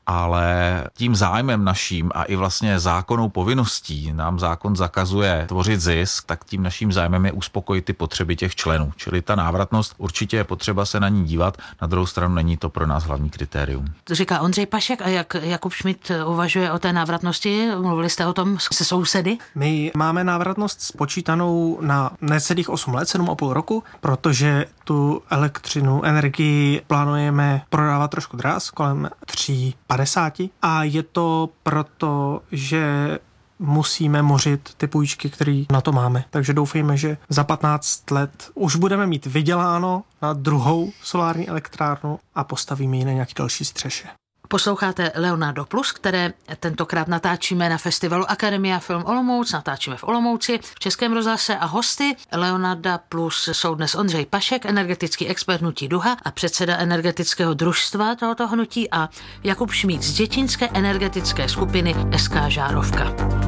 ale tím zájmem naším a i vlastně vlastně zákonnou povinností, nám zákon zakazuje tvořit zisk, tak tím naším zájmem je uspokojit ty potřeby těch členů. Čili ta návratnost určitě je potřeba se na ní dívat, na druhou stranu není to pro nás hlavní kritérium. To říká Ondřej Pašek a jak Jakub Schmidt uvažuje o té návratnosti? Mluvili jste o tom se sousedy? My máme návratnost spočítanou na necelých osm let, sedm a půl roku, protože tu elektřinu, energii plánujeme prodávat trošku dráz, kolem tři padesát a je to proto, že musíme mořit ty půjčky, které na to máme. Takže doufejme, že za patnáct let už budeme mít vyděláno na druhou solární elektrárnu a postavíme ji na nějaký další střeše. Posloucháte Leonardo Plus, které tentokrát natáčíme na festivalu Akademia Film Olomouc, natáčíme v Olomouci, v Českém rozhlase a hosty Leonarda Plus jsou dnes Ondřej Pašek, energetický expert hnutí Duha a předseda energetického družstva tohoto hnutí a Jakub Šmíd z děčínské energetické skupiny S K Žárovka.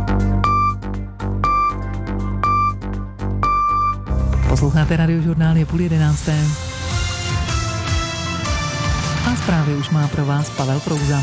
Posloucháte Radiožurnál, je půl jedenácté. A zprávy už má pro vás Pavel Prouza.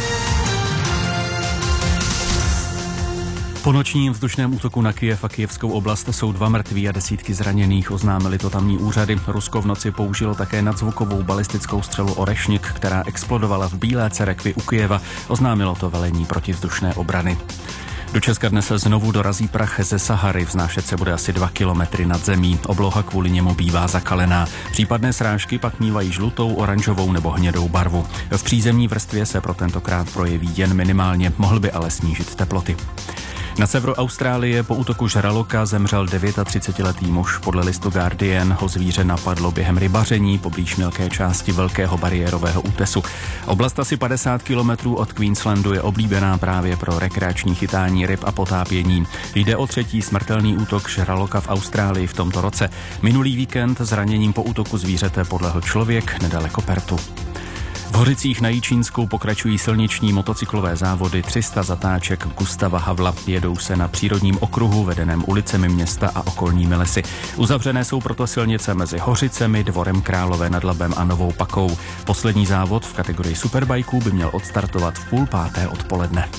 Po nočním vzdušném útoku na Kyjev a kyjevskou oblast jsou dva mrtví a desítky zraněných, oznámili to tamní úřady. Rusko v noci použilo také nadzvukovou balistickou střelu Orešnik, která explodovala v Bílé Cerekvi u Kyjeva, oznámilo to velení protivzdušné obrany. Do Česka dnes znovu dorazí prach ze Sahary, vznášet se bude asi dva kilometry nad zemí. Obloha kvůli němu bývá zakalená. Případné srážky pak mívají žlutou, oranžovou nebo hnědou barvu. V přízemní vrstvě se pro tentokrát projeví jen minimálně, mohl by ale snížit teploty. Na severu Austrálie po útoku žraloka zemřel třicetidevítiletý muž. Podle listu Guardian ho zvíře napadlo během rybaření poblíž mělké části velkého bariérového útesu. Oblast asi padesát kilometrů od Queenslandu je oblíbená právě pro rekreační chytání ryb a potápění. Jde o třetí smrtelný útok žraloka v Austrálii v tomto roce. Minulý víkend zraněním po útoku zvířete podlehl člověk nedaleko Pertu. V Hořicích na Jičínsku pokračují silniční motocyklové závody tři sta zatáček Gustava Havla. Jedou se na přírodním okruhu vedeném ulicemi města a okolními lesy. Uzavřené jsou proto silnice mezi Hořicemi, Dvorem Králové nad Labem a Novou Pakou. Poslední závod v kategorii superbajků by měl odstartovat v půl páté odpoledne.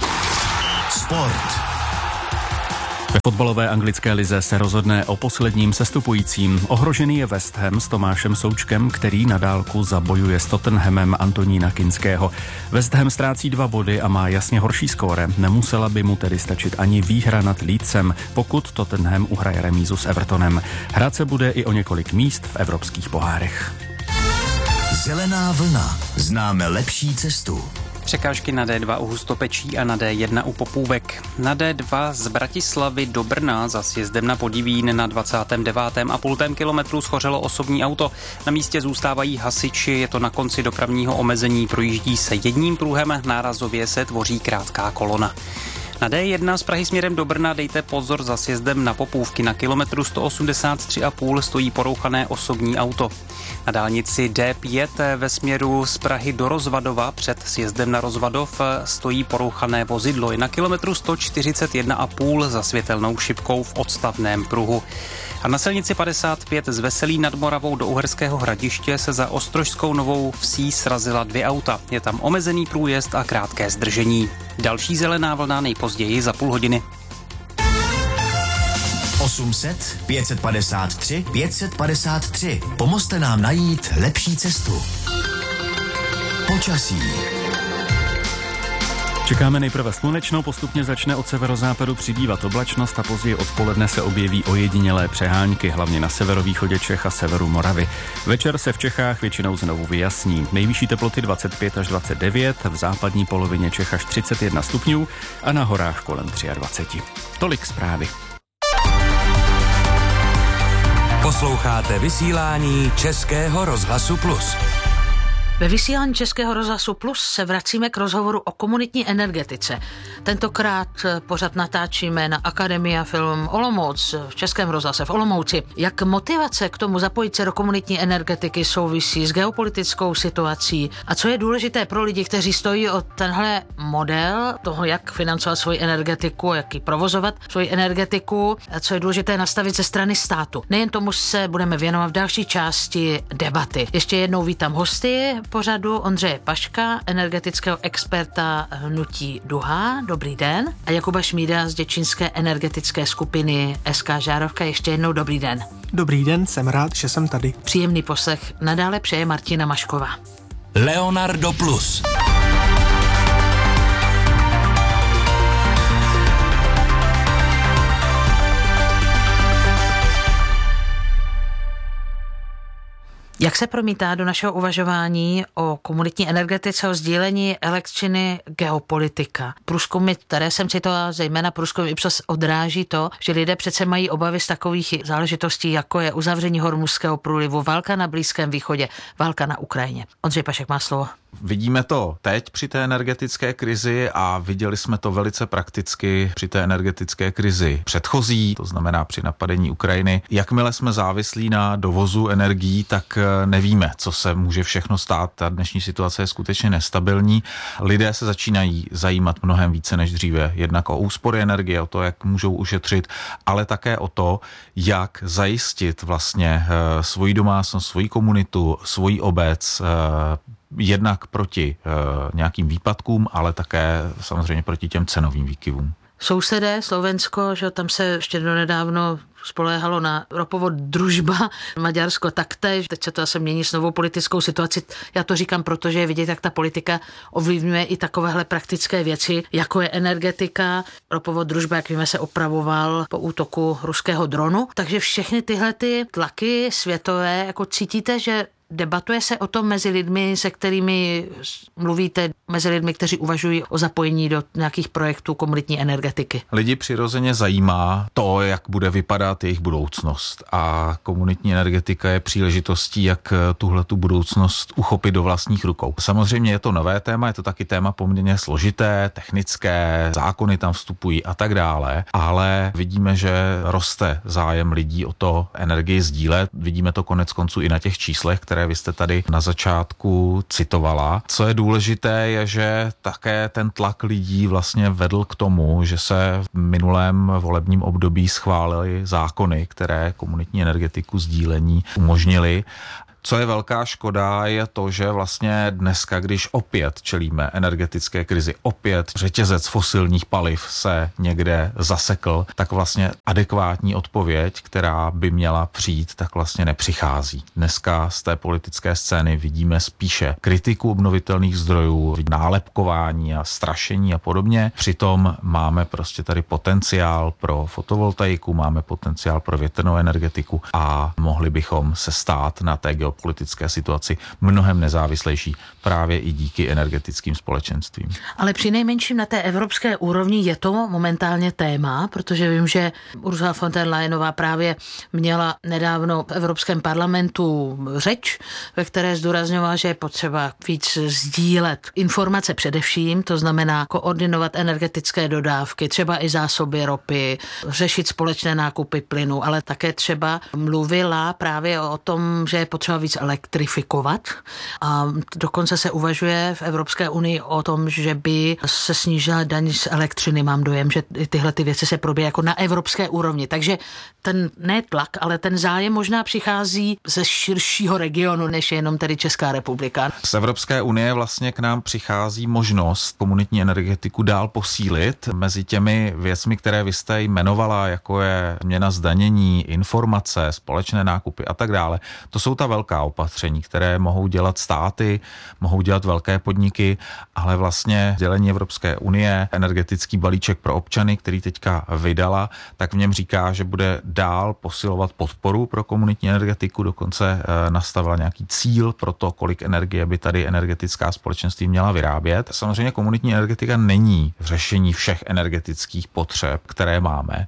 Sport. Ve fotbalové anglické lize se rozhodne o posledním sestupujícím. Ohrožený je West Ham s Tomášem Součkem, který na dálku zabojuje s Tottenhamem Antonína Kinského. West Ham ztrácí dva body a má jasně horší skóre. Nemusela by mu tedy stačit ani výhra nad Leedsem, pokud Tottenham uhraje remízu s Evertonem. Hrát se bude i o několik míst v evropských pohárech. Zelená vlna. Známe lepší cestu. Překážky na D dva u Hustopečí a na D jedna u Popůvek. Na D dva z Bratislavy do Brna za sjezdem na Podivín na dvacátém devátém a půl kilometru schořelo osobní auto. Na místě zůstávají hasiči, je to na konci dopravního omezení, projíždí se jedním pruhem, nárazově se tvoří krátká kolona. Na D jedna z Prahy směrem do Brna dejte pozor za sjezdem na Popůvky. Na kilometru sto osmdesát tři a půl stojí porouchané osobní auto. Na dálnici D pět ve směru z Prahy do Rozvadova před sjezdem na Rozvadov stojí porouchané vozidlo. Je na kilometru sto čtyřicet jedna a půl za světelnou šipkou v odstavném pruhu. A na silnici padesát pět z Veselí nad Moravou do Uherského Hradiště se za Ostrožskou Novou Vsí srazila dvě auta. Je tam omezený průjezd a krátké zdržení. Další zelená vlna nejpozději za půl hodiny. osm set, pět set padesát tři, pět set padesát tři. Pomozte nám najít lepší cestu. Počasí. Čekáme nejprve slunečno, postupně začne od severozápadu přibývat oblačnost a později odpoledne se objeví ojedinělé přehánky, hlavně na severovýchodě Čech a severu Moravy. Večer se v Čechách většinou znovu vyjasní. Nejvyšší teploty dvacet pět až dvacet devět, v západní polovině Čech až třicet jedna stupňů a na horách kolem dvacet tři. Tolik zprávy. Posloucháte vysílání Českého rozhlasu Plus. Ve vysílání Českého rozhlasu Plus se vracíme k rozhovoru o komunitní energetice. Tentokrát pořad natáčíme na Akademia Film Olomouc v Českém rozhlase v Olomouci. Jak motivace k tomu zapojit se do komunitní energetiky souvisí s geopolitickou situací a co je důležité pro lidi, kteří stojí o tenhle model toho, jak financovat svoji energetiku, jak ji provozovat svoji energetiku a co je důležité nastavit ze strany státu. Nejen tomu se budeme věnovat v další části debaty. Ještě jednou vítám hosty pořadu Ondřeje Paška, energetického experta hnutí Duha. Dobrý den. A Jakuba Šmída z děčínské energetické skupiny S K Žárovka. Ještě jednou dobrý den. Dobrý den, jsem rád, že jsem tady. Příjemný poslech nadále přeje Martina Mašková. Leonardo Plus. Jak se promítá do našeho uvažování o komunitní energetice, o sdílení elektřiny geopolitika? Průzkumy, které jsem citovala, zejména průzkum Ipsos, odráží to, že lidé přece mají obavy z takových záležitostí, jako je uzavření Hormuzského průlivu, válka na Blízkém východě, válka na Ukrajině. Ondřej Pašek má slovo. Vidíme to teď při té energetické krizi a viděli jsme to velice prakticky při té energetické krizi předchozí, to znamená při napadení Ukrajiny. Jakmile jsme závislí na dovozu energií, tak nevíme, co se může všechno stát. Ta dnešní situace je skutečně nestabilní. Lidé se začínají zajímat mnohem více než dříve. Jednak o úspory energie, o to, jak můžou ušetřit, ale také o to, jak zajistit vlastně svoji domácnost, svoji komunitu, svoji obec, jednak proti e, nějakým výpadkům, ale také samozřejmě proti těm cenovým výkyvům. Sousedé, Slovensko, že tam se ještě donedávno spoléhalo na ropovod Družba, Maďarsko taktéž. Teď se to zase mění s novou politickou situaci. Já to říkám, protože je vidět, jak ta politika ovlivňuje i takovéhle praktické věci, jako je energetika. Ropovod Družba, jak víme, se opravoval po útoku ruského dronu. Takže všechny tyhle ty tlaky světové, jako cítíte, že debatuje se o tom mezi lidmi, se kterými mluvíte, mezi lidmi, kteří uvažují o zapojení do nějakých projektů komunitní energetiky? Lidi přirozeně zajímá to, jak bude vypadat jejich budoucnost a komunitní energetika je příležitostí, jak tuhletu budoucnost uchopit do vlastních rukou. Samozřejmě je to nové téma, je to taky téma poměrně složité, technické, zákony tam vstupují a tak dále, ale vidíme, že roste zájem lidí o to energii sdílet. Vidíme to konec konců i na těch číslech, které vy jste tady na začátku citovala. Co je důležité, je, že také ten tlak lidí vlastně vedl k tomu, že se v minulém volebním období schválily zákony, které komunitní energetiku sdílení umožnily. Co je velká škoda, je to, že vlastně dneska, když opět čelíme energetické krizi, opět řetězec fosilních paliv se někde zasekl, tak vlastně adekvátní odpověď, která by měla přijít, tak vlastně nepřichází. Dneska z té politické scény vidíme spíše kritiku obnovitelných zdrojů, nálepkování a strašení a podobně. Přitom máme prostě tady potenciál pro fotovoltaiku, máme potenciál pro větrnou energetiku a mohli bychom se stát na té politické situaci mnohem nezávislejší právě i díky energetickým společenstvím. Ale při nejmenším na té evropské úrovni je to momentálně téma, protože vím, že Ursula von der Leyenová právě měla nedávno v Evropském parlamentu řeč, ve které zdůrazňovala, že je potřeba víc sdílet informace především, to znamená koordinovat energetické dodávky, třeba i zásoby ropy, řešit společné nákupy plynu, ale také třeba mluvila právě o tom, že je potřeba víc elektrifikovat a dokonce se uvažuje v Evropské unii o tom, že by se snížila daň z elektřiny. Mám dojem, že tyhle ty věci se probíhají jako na evropské úrovni. Takže ten ne tlak, ale ten zájem možná přichází ze širšího regionu, než jenom tedy Česká republika. Z Evropské unie vlastně k nám přichází možnost komunitní energetiku dál posílit mezi těmi věcmi, které vy jste jmenovala, jako je změna zdanění, informace, společné nákupy a tak dále. To jsou ta velká opatření, které mohou dělat státy, mohou dělat velké podniky, ale vlastně dělení Evropské unie, energetický balíček pro občany, který teďka vydala, tak v něm říká, že bude dál posilovat podporu pro komunitní energetiku, dokonce nastavila nějaký cíl pro to, kolik energie by tady energetická společenství měla vyrábět. Samozřejmě komunitní energetika není řešení všech energetických potřeb, které máme,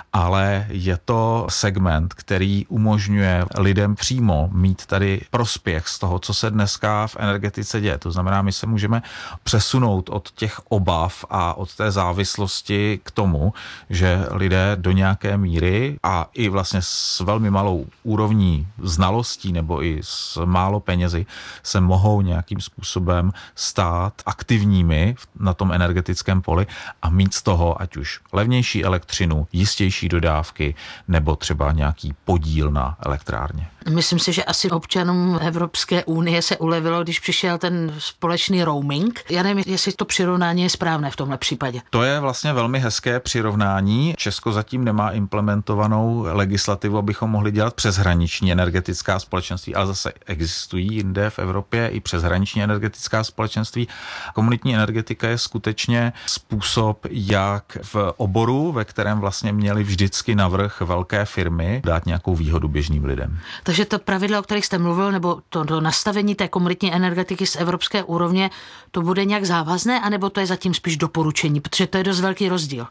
ale je to segment, který umožňuje lidem přímo mít tady prospěch z toho, co se dneska v energetice děje. To znamená, my se můžeme přesunout od těch obav a od té závislosti k tomu, že lidé do nějaké míry a i vlastně s velmi malou úrovní znalostí nebo i s málo penězi se mohou nějakým způsobem stát aktivními na tom energetickém poli a mít z toho ať už levnější elektřinu, jistější dodávky nebo třeba nějaký podíl na elektrárně. Myslím si, že asi občanům Evropské unie se ulevilo, když přišel ten společný roaming. Já nevím, jestli to přirovnání je správné v tomhle případě. To je vlastně velmi hezké přirovnání. Česko zatím nemá implementovanou legislativu, abychom mohli dělat přeshraniční energetická společenství, ale zase existují jinde v Evropě i přeshraniční energetická společenství. Komunitní energetika je skutečně způsob, jak v oboru, ve kterém vlastně měli vždycky navrch velké firmy, dát nějakou výhodu běžným lidem. Takže to pravidlo, o kterých jste mluvil, nebo to, to nastavení té komunitní energetiky z evropské úrovně, to bude nějak závazné, anebo to je zatím spíš doporučení, protože to je dost velký rozdíl?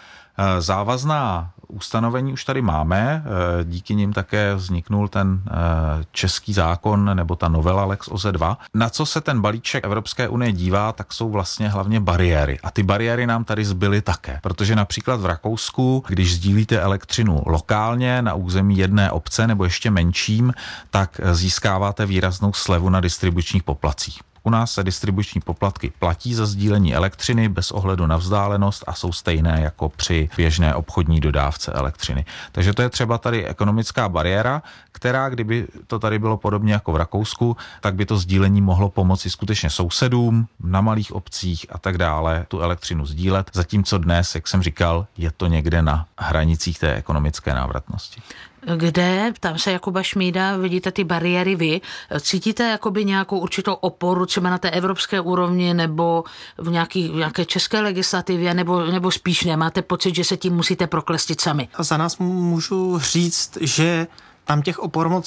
Závazná ustanovení už tady máme, díky nim také vzniknul ten český zákon nebo ta novela Lex O Z dva. Na co se ten balíček Evropské unie dívá, tak jsou vlastně hlavně bariéry. A ty bariéry nám tady zbyly také, protože například v Rakousku, když sdílíte elektřinu lokálně na území jedné obce nebo ještě menším, tak získáváte výraznou slevu na distribučních poplatcích. U nás se distribuční poplatky platí za sdílení elektřiny bez ohledu na vzdálenost a jsou stejné jako při běžné obchodní dodávce elektřiny. Takže to je třeba tady ekonomická bariéra, která, kdyby to tady bylo podobně jako v Rakousku, tak by to sdílení mohlo pomoci skutečně sousedům na malých obcích a tak dále tu elektřinu sdílet, zatímco dnes, jak jsem říkal, je to někde na hranicích té ekonomické návratnosti. Kde, tam se Jakuba Šmída, vidíte ty bariéry vy, cítíte jakoby nějakou určitou oporu třeba na té evropské úrovni nebo v nějaký, nějaké české legislativě, nebo, nebo spíš nemáte pocit, že se tím musíte proklestit sami? A za nás můžu říct, že tam těch opor moc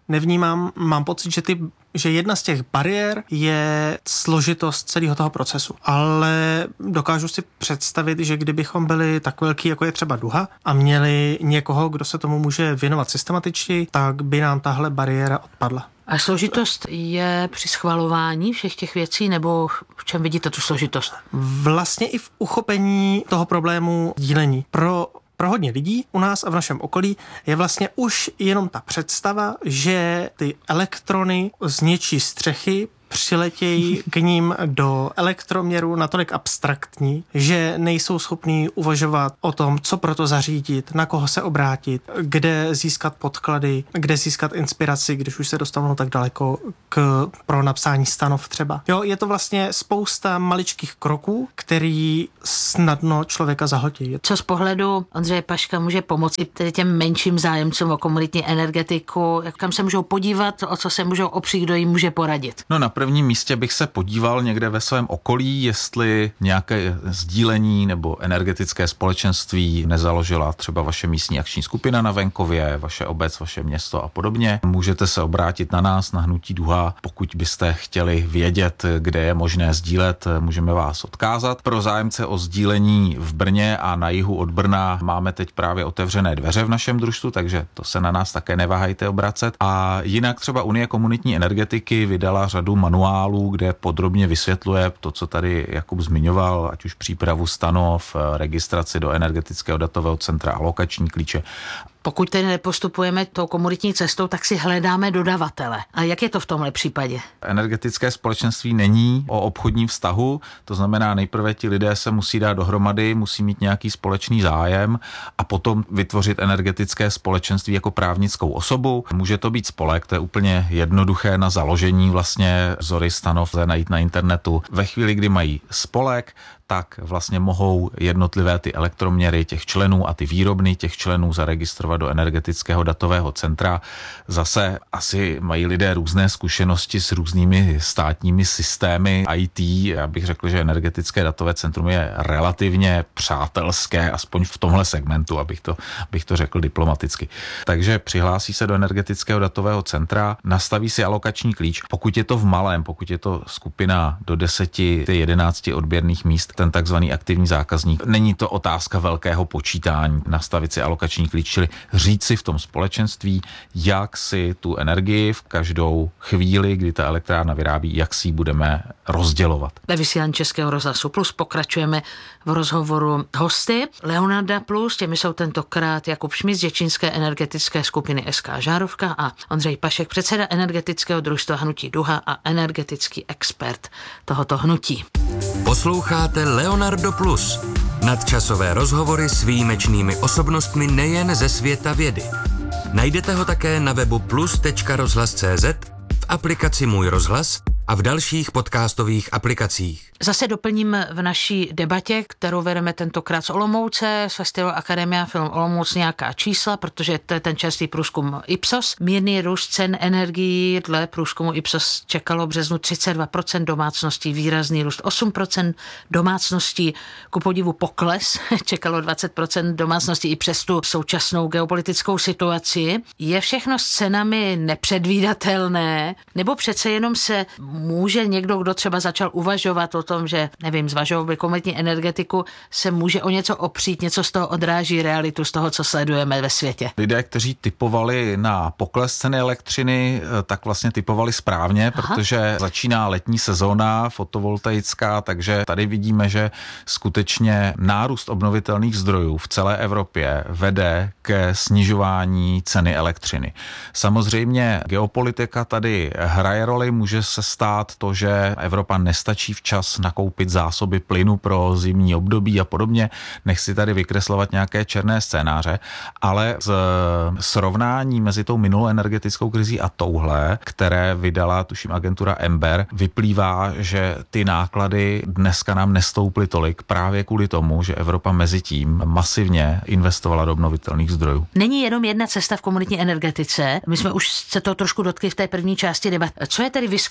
nevnímám. Mám pocit, že, ty, že jedna z těch bariér je složitost celého toho procesu. Ale dokážu si představit, že kdybychom byli tak velký, jako je třeba Duha, a měli někoho, kdo se tomu může věnovat systematičtěji, tak by nám tahle bariéra odpadla. A složitost je při schvalování všech těch věcí, nebo v čem vidíte tu složitost? Vlastně i v uchopení toho problému dílení. Pro Pro hodně lidí u nás a v našem okolí je vlastně už jenom ta představa, že ty elektrony z něčí střechy přiletějí k ním do elektroměru natolik abstraktní, že nejsou schopní uvažovat o tom, co pro to zařídit, na koho se obrátit, kde získat podklady, kde získat inspiraci, když už se dostanou tak daleko k, pro napsání stanov třeba. Jo, je to vlastně spousta maličkých kroků, který snadno člověka zahltí. Co z pohledu Ondřeje Paška může pomoci tedy těm menším zájemcům o komunitní energetiku, kam se můžou podívat, o co se můžou opřít, kdo jim může poradit? No na prvním místě bych se podíval někde ve svém okolí, jestli nějaké sdílení nebo energetické společenství nezaložila třeba vaše místní akční skupina na venkově, vaše obec, vaše město a podobně. Můžete se obrátit na nás, na Hnutí Duha, pokud byste chtěli vědět, kde je možné sdílet, můžeme vás odkázat. Pro zájemce o sdílení v Brně a na jihu od Brna máme teď právě otevřené dveře v našem družstvu, takže to se na nás také neváhejte obracet. A jinak třeba Unie komunitní energetiky vydala řadu manuálů, kde podrobně vysvětluje to, co tady Jakub zmiňoval, ať už přípravu stanov, registraci do energetického datového centra, alokační klíče. Pokud tedy nepostupujeme tou komunitní cestou, tak si hledáme dodavatele. A jak je to v tomhle případě? Energetické společenství není o obchodním vztahu, to znamená nejprve ti lidé se musí dát dohromady, musí mít nějaký společný zájem a potom vytvořit energetické společenství jako právnickou osobu. Může to být spolek, to je úplně jednoduché na založení, vlastně vzory stanov lze najít na internetu. Ve chvíli, kdy mají spolek, tak vlastně mohou jednotlivé ty elektroměry těch členů a ty výrobny těch členů zaregistrovat do energetického datového centra. Zase asi mají lidé různé zkušenosti s různými státními systémy í té. Já bych řekl, že energetické datové centrum je relativně přátelské, aspoň v tomhle segmentu, abych to, abych to řekl diplomaticky. Takže přihlásí se do energetického datového centra, nastaví si alokační klíč. Pokud je to v malém, pokud je to skupina do deseti, jedenácti odběrných míst, ten takzvaný aktivní zákazník. Není to otázka velkého počítání, nastavit si alokační klíč, čili říct si v tom společenství, jak si tu energii v každou chvíli, kdy ta elektrárna vyrábí, jak si ji budeme rozdělovat. Ve vysílání Českého rozhlasu Plus pokračujeme v rozhovoru hosty Leonarda Plus, těmi jsou tentokrát Jakub Šmíd z děčínské energetické skupiny es ká Žárovka a Ondřej Pašek, předseda energetického družstva Hnutí Duha a energetický expert tohoto hnutí. Posloucháte Leonardo Plus, nadčasové rozhovory s výjimečnými osobnostmi nejen ze světa vědy. Najdete ho také na webu plus tečka rozhlas tečka cé zet, v aplikaci Můj rozhlas a v dalších podcastových aplikacích. Zase doplním v naší debatě, kterou vedeme tentokrát z Olomouce, z Festivalu Akademia Film Olomouc, nějaká čísla, protože to je ten čerstvý průzkum Ipsos. Mírný růst cen energií dle průzkumu Ipsos čekalo v březnu třicet dva procent domácností, výrazný růst osm procent domácností, ku podivu pokles, čekalo dvacet procent domácností i přes tu současnou geopolitickou situaci. Je všechno s cenami nepředvídatelné, nebo přece jenom se může někdo, kdo třeba začal uvažovat o tom, že, nevím, zvažoval by komunitní energetiku, se může o něco opřít, něco z toho odráží realitu, z toho, co sledujeme ve světě. Lidé, kteří typovali na pokles ceny elektřiny, tak vlastně typovali správně, Aha. protože začíná letní sezóna fotovoltaická, takže tady vidíme, že skutečně nárůst obnovitelných zdrojů v celé Evropě vede ke snižování ceny elektřiny. Samozřejmě geopolitika tady hraje roli, může se stát to, že Evropa nestačí včas nakoupit zásoby plynu pro zimní období a podobně. Nechci tady vykreslovat nějaké černé scénáře, ale z srovnání mezi tou minulou energetickou krizí a touhle, které vydala, tuším, agentura Ember, vyplývá, že ty náklady dneska nám nestouply tolik právě kvůli tomu, že Evropa mezi tím masivně investovala do obnovitelných zdrojů. Není jenom jedna cesta v komunitní energetice. My jsme už se to trošku dotkli v té první části debat. Co je tedy vyzkoušeno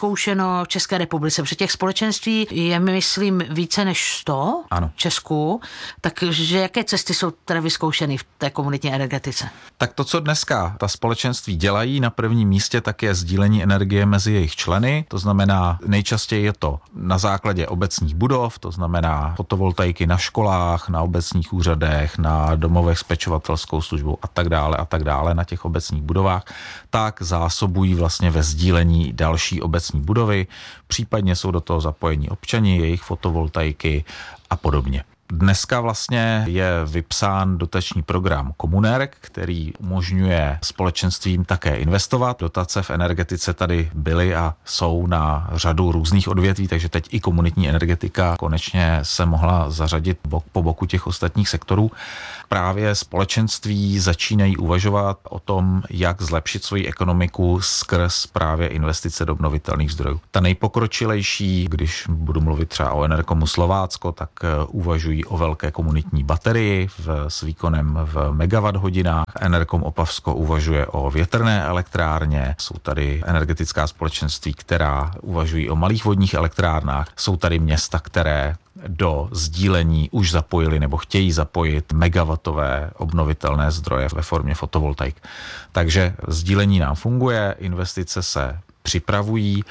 vytvořeno v České republice? Protože těch společenství je, myslím, více než sto ano. v Česku. Takže jaké cesty jsou teda vyzkoušeny v té komunitní energetice? Tak to, co dneska ta společenství dělají na prvním místě, tak je sdílení energie mezi jejich členy. To znamená, nejčastěji je to na základě obecních budov, to znamená fotovoltaiky na školách, na obecních úřadech, na domovech s pečovatelskou službou a tak dále a tak dále na těch obecních budovách, tak zásobují vlastně ve sdílení další obecní budovy, případně jsou do toho zapojení občani, jejich fotovoltaiky a podobně. Dneska vlastně je vypsán dotační program Komunerg, který umožňuje společenstvím také investovat. Dotace v energetice tady byly a jsou na řadu různých odvětví, takže teď i komunitní energetika konečně se mohla zařadit bok po boku těch ostatních sektorů. Právě společenství začínají uvažovat o tom, jak zlepšit svoji ekonomiku skrz právě investice do obnovitelných zdrojů. Ta nejpokročilejší, když budu mluvit třeba o Enerkomu Slovácko, tak uvažují o velké komunitní baterii v, s výkonem v megawatt hodinách. Enerkom Opavsko uvažuje o větrné elektrárně. Jsou tady energetická společenství, která uvažují o malých vodních elektrárnách. Jsou tady města, které do sdílení už zapojili nebo chtějí zapojit megawattové obnovitelné zdroje ve formě fotovoltaik. Takže sdílení nám funguje, investice se připravují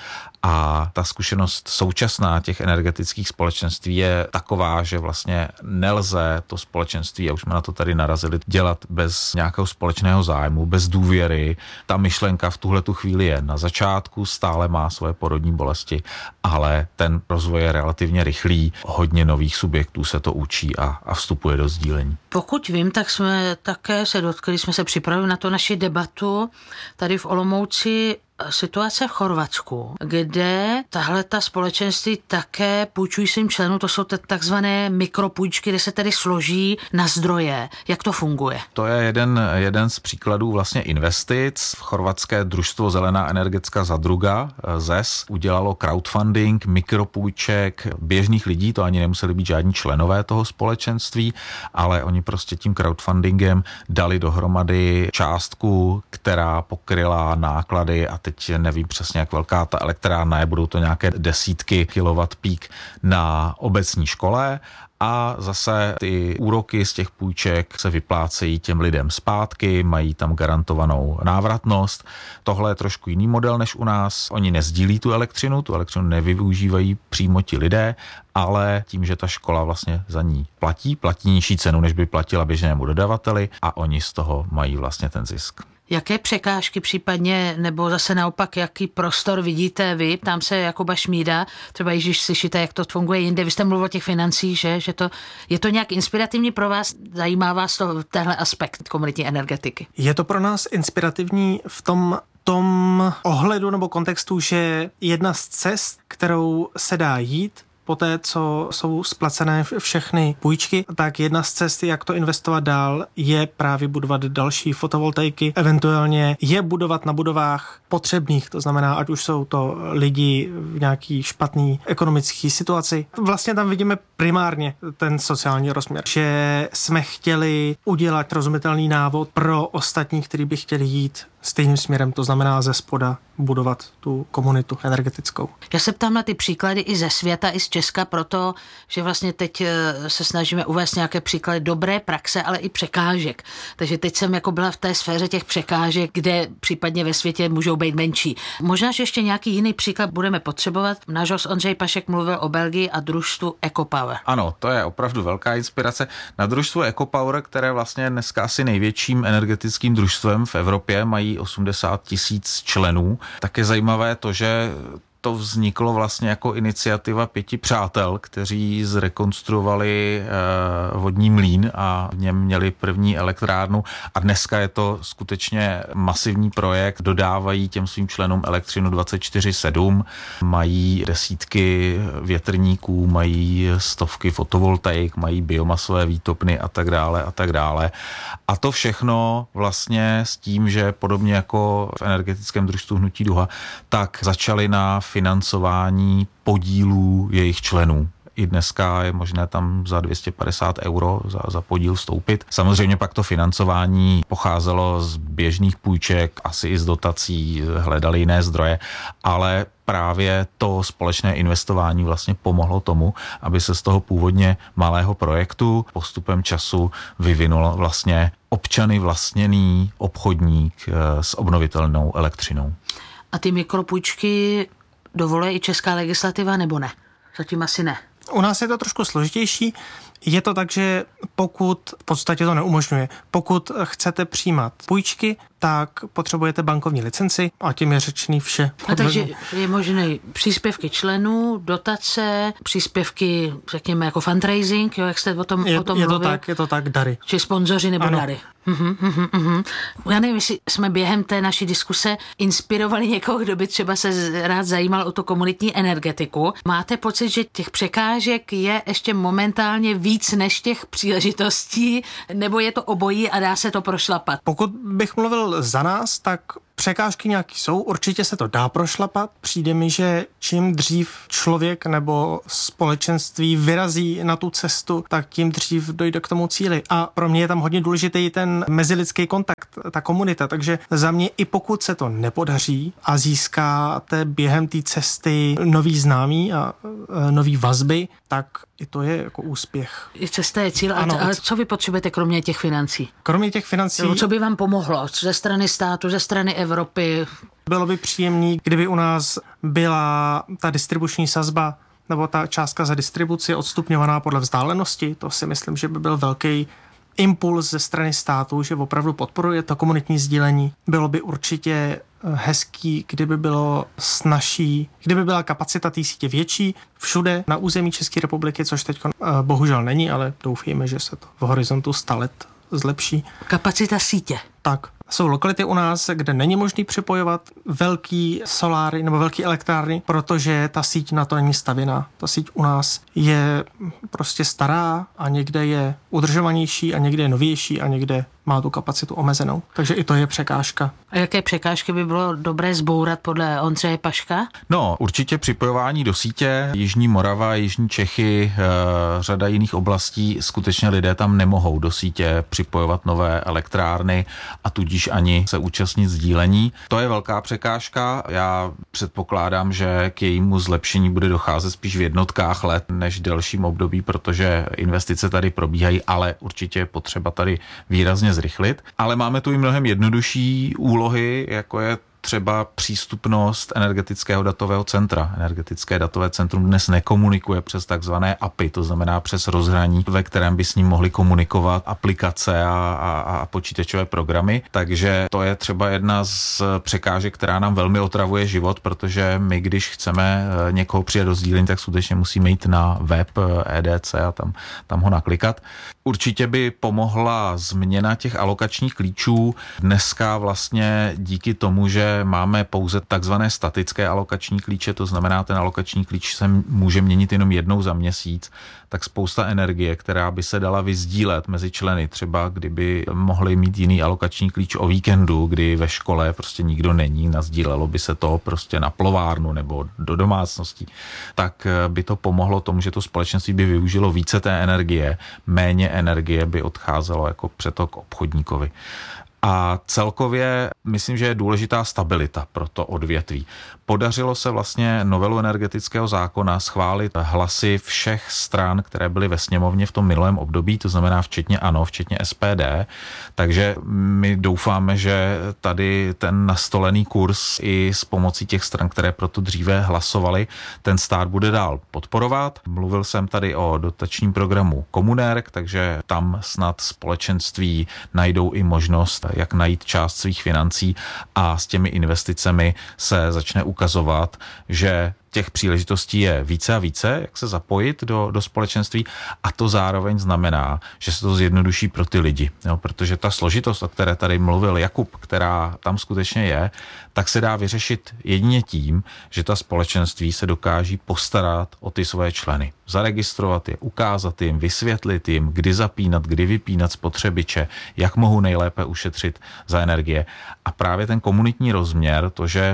a ta zkušenost současná těch energetických společenství je taková, že vlastně nelze to společenství, a už jsme na to tady narazili, dělat bez nějakého společného zájmu, bez důvěry. Ta myšlenka v tuhletu chvíli je na začátku, stále má svoje porodní bolesti, ale ten rozvoj je relativně rychlý. Hodně nových subjektů se to učí a, a vstupuje do sdílení. Pokud vím, tak jsme také se dotkli, jsme se připravili na to naši debatu tady v Olomouci, situace v Chorvatsku, kde tahle ta společenství také půjčují svým členům, to jsou takzvané mikropůjčky, kde se tedy složí na zdroje. Jak to funguje? To je jeden, jeden z příkladů vlastně investic. Chorvatské družstvo Zelená energetická zadruga, Z E S, udělalo crowdfunding mikropůjček běžných lidí, to ani nemuseli být žádní členové toho společenství, ale oni prostě tím crowdfundingem dali dohromady částku, která pokryla náklady a teď nevím přesně, jak velká ta elektrárna je, budou to nějaké desítky kilowatt peak na obecní škole a zase ty úroky z těch půjček se vyplácejí těm lidem zpátky, mají tam garantovanou návratnost. Tohle je trošku jiný model než u nás. Oni nezdílí tu elektřinu, tu elektřinu nevyužívají přímo ti lidé, ale tím, že ta škola vlastně za ní platí, platí nižší cenu, než by platila běžnému dodavateli a oni z toho mají vlastně ten zisk. Jaké překážky případně, nebo zase naopak, jaký prostor vidíte vy? Ptám se Jakuba Šmída, třeba Ježíš slyšíte, jak to funguje jinde. Vy jste mluvil o těch financích, že, že to, je to nějak inspirativní pro vás? Zajímá vás to, tenhle aspekt komunitní energetiky? Je to pro nás inspirativní v tom, tom ohledu nebo kontextu, že jedna z cest, kterou se dá jít, poté, co jsou splacené všechny půjčky, tak jedna z cest, jak to investovat dál, je právě budovat další fotovoltaiky, eventuálně je budovat na budovách potřebných, to znamená, ať už jsou to lidi v nějaký špatný ekonomický situaci. Vlastně tam vidíme primárně ten sociální rozměr, že jsme chtěli udělat rozumitelný návod pro ostatní, kteří by chtěli jít stejným směrem, to znamená ze spoda budovat tu komunitu energetickou. Já se ptám na ty příklady i ze světa, i z Česka, proto, že vlastně teď se snažíme uvést nějaké příklady dobré praxe, ale i překážek. Takže teď jsem jako byla v té sféře těch překážek, kde případně ve světě můžou být menší. Možná, že ještě nějaký jiný příklad budeme potřebovat. Náš host Ondřej Pašek mluvil o Belgii a družstvu EcoPower. Ano, to je opravdu velká inspirace. Na družstvu EcoPower, které vlastně dneska asi největším energetickým družstvem v Evropě, mají osmdesát tisíc členů, tak je zajímavé to, že to vzniklo vlastně jako iniciativa pěti přátel, kteří zrekonstruovali eh, vodní mlýn a v něm měli první elektrárnu a dneska je to skutečně masivní projekt, dodávají těm svým členům elektřinu dvacet čtyři sedm, mají desítky větrníků, mají stovky fotovoltaik, mají biomasové výtopny a tak dále a tak dále. A to všechno vlastně s tím, že podobně jako v energetickém družstvu Hnutí Duha, tak začali na financování podílů jejich členů. i dneska je možné tam za dvě stě padesát euro za, za podíl vstoupit. Samozřejmě pak to financování pocházelo z běžných půjček, asi i z dotací, hledali jiné zdroje, ale právě to společné investování vlastně pomohlo tomu, aby se z toho původně malého projektu postupem času vyvinul vlastně občany vlastněný obchodník s obnovitelnou elektřinou. A ty mikropůjčky dovoluje i česká legislativa, nebo ne? Zatím asi ne. U nás je to trošku složitější. Je to tak, že pokud, v podstatě to neumožňuje, pokud chcete přijímat půjčky, tak potřebujete bankovní licenci a tím je řečený vše. A takže je možné příspěvky členů, dotace, příspěvky, řekněme, jako fundraising, jo, jak jste o tom, je, o tom je to mluvil? tak, je to tak, dary. Či sponzoři nebo ano. dary. Uhum, uhum, uhum. Já nevím, jestli jsme během té naší diskuse inspirovali někoho, kdo by třeba se rád zajímal o tu komunitní energetiku. Máte pocit, že těch překážek je ještě momentálně víc než těch příležitostí, nebo je to obojí a dá se to prošlapat? Pokud bych mluvil za nás, tak překážky nějaký jsou, určitě se to dá prošlapat. Přijde mi, že čím dřív člověk nebo společenství vyrazí na tu cestu, tak tím dřív dojde k tomu cíli. A pro mě je tam hodně důležitý ten mezilidský kontakt, ta komunita. Takže za mě i pokud se to nepodaří a získáte během té cesty nový známí a nový vazby, tak i to je jako úspěch. I cesta je cíl. Ano. A co vy potřebujete kromě těch financí? Kromě těch financí... Jo, co by vám pomohlo? Ze strany státu, ze strany Evropy? Bylo by příjemný, kdyby u nás byla ta distribuční sazba nebo ta částka za distribuci odstupňovaná podle vzdálenosti. To si myslím, že by byl velký impuls ze strany státu, že opravdu podporuje to komunitní sdílení. Bylo by určitě hezký, kdyby bylo snazší, kdyby byla kapacita té sítě větší všude na území České republiky, což teď bohužel není, ale doufejme, že se to v horizontu sta let zlepší. Kapacita sítě. Tak. Jsou lokality u nás, kde není možný připojovat velký soláry nebo velký elektrárny, protože ta síť na to není stavěná. Ta síť u nás je prostě stará a někde je udržovanější a někde je novější a někde má tu kapacitu omezenou. Takže i to je překážka. A jaké překážky by bylo dobré zbourat podle Ondřeje Paška? No, určitě připojování do sítě. Jižní Morava, Jižní Čechy, e, řada jiných oblastí, skutečně lidé tam nemohou do sítě připojovat nové elektrárny a tudíž ani se účastnit sdílení. To je velká překážka. Já předpokládám, že k jejímu zlepšení bude docházet spíš v jednotkách let než delším období, protože investice tady probíhají, ale určitě je potřeba tady výrazně zrychlit. Ale máme tu i mnohem jednodušší úlohy, jako je třeba přístupnost energetického datového centra. Energetické datové centrum dnes nekomunikuje přes takzvané A P I, to znamená přes rozhraní, ve kterém by s ním mohli komunikovat aplikace a, a, a počítačové programy. Takže to je třeba jedna z překážek, která nám velmi otravuje život, protože my, když chceme někoho přijet do sdílení, tak skutečně musíme jít na web E D C a tam, tam ho naklikat. Určitě by pomohla změna těch alokačních klíčů. Dneska vlastně díky tomu, že máme pouze takzvané statické alokační klíče, to znamená, ten alokační klíč se může měnit jenom jednou za měsíc, tak spousta energie, která by se dala vyzdílet mezi členy, třeba kdyby mohli mít jiný alokační klíč o víkendu, kdy ve škole prostě nikdo není, nazdílelo by se to prostě na plovárnu nebo do domácností, tak by to pomohlo tomu, že to společenství by využilo více té energie, méně energie by odcházelo jako přetok obchodníkovi. A celkově myslím, že je důležitá stabilita pro to odvětví. Podařilo se vlastně novelu energetického zákona schválit hlasy všech stran, které byly ve sněmovně v tom minulém období, to znamená včetně ANO, včetně S P D. Takže my doufáme, že tady ten nastolený kurz i s pomocí těch stran, které proto dříve hlasovali, ten stát bude dál podporovat. Mluvil jsem tady o dotačním programu Komunérk, takže tam snad společenství najdou i možnost, jak najít část svých financí a s těmi investicemi se začne ukazovat, že těch příležitostí je více a více, jak se zapojit do, do společenství a to zároveň znamená, že se to zjednoduší pro ty lidi. Jo, protože ta složitost, o které tady mluvil Jakub, která tam skutečně je, tak se dá vyřešit jedině tím, že ta společenství se dokáží postarat o ty své členy. Zaregistrovat je, ukázat jim, vysvětlit jim, kdy zapínat, kdy vypínat spotřebiče, jak mohou nejlépe ušetřit za energie. A právě ten komunitní rozměr, to, že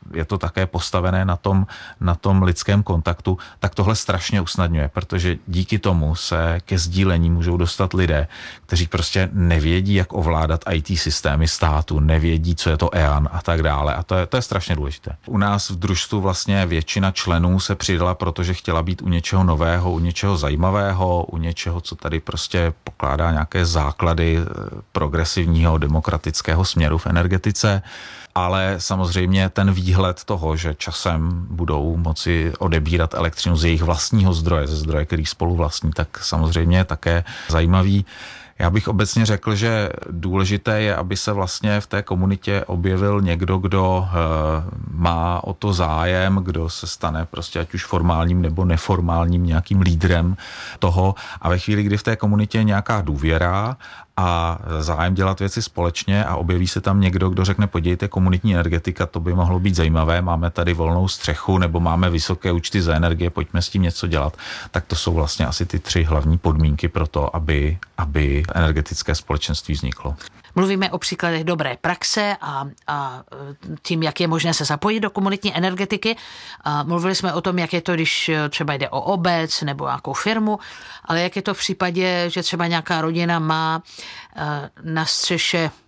je to také postavené na tom, na tom lidském kontaktu, tak tohle strašně usnadňuje, protože díky tomu se ke sdílení můžou dostat lidé, kteří prostě nevědí, jak ovládat í té systémy státu, nevědí, co je to E A N a tak dále. A to je, to je strašně důležité. U nás v družstvu vlastně většina členů se přidala, protože chtěla být u něčeho nového, u něčeho zajímavého, u něčeho, co tady prostě pokládá nějaké základy progresivního demokratického směru v energetice. Ale samozřejmě ten výhled toho, že časem budou moci odebírat elektřinu z jejich vlastního zdroje, ze zdroje, který spolu vlastní, tak samozřejmě je také zajímavý. Já bych obecně řekl, že důležité je, aby se vlastně v té komunitě objevil někdo, kdo má o to zájem, kdo se stane prostě ať už formálním nebo neformálním nějakým lídrem toho. A ve chvíli, kdy v té komunitě je nějaká důvěra a zájem dělat věci společně a objeví se tam někdo, kdo řekne, podívejte, komunitní energetika, to by mohlo být zajímavé, máme tady volnou střechu nebo máme vysoké účty za energie, pojďme s tím něco dělat, tak to jsou vlastně asi ty tři hlavní podmínky pro to, aby, aby energetické společenství vzniklo. Mluvíme o příkladech dobré praxe a, a tím, jak je možné se zapojit do komunitní energetiky. A mluvili jsme o tom, jak je to, když třeba jde o obec nebo nějakou firmu, ale jak je to v případě, že třeba nějaká rodina má na střeše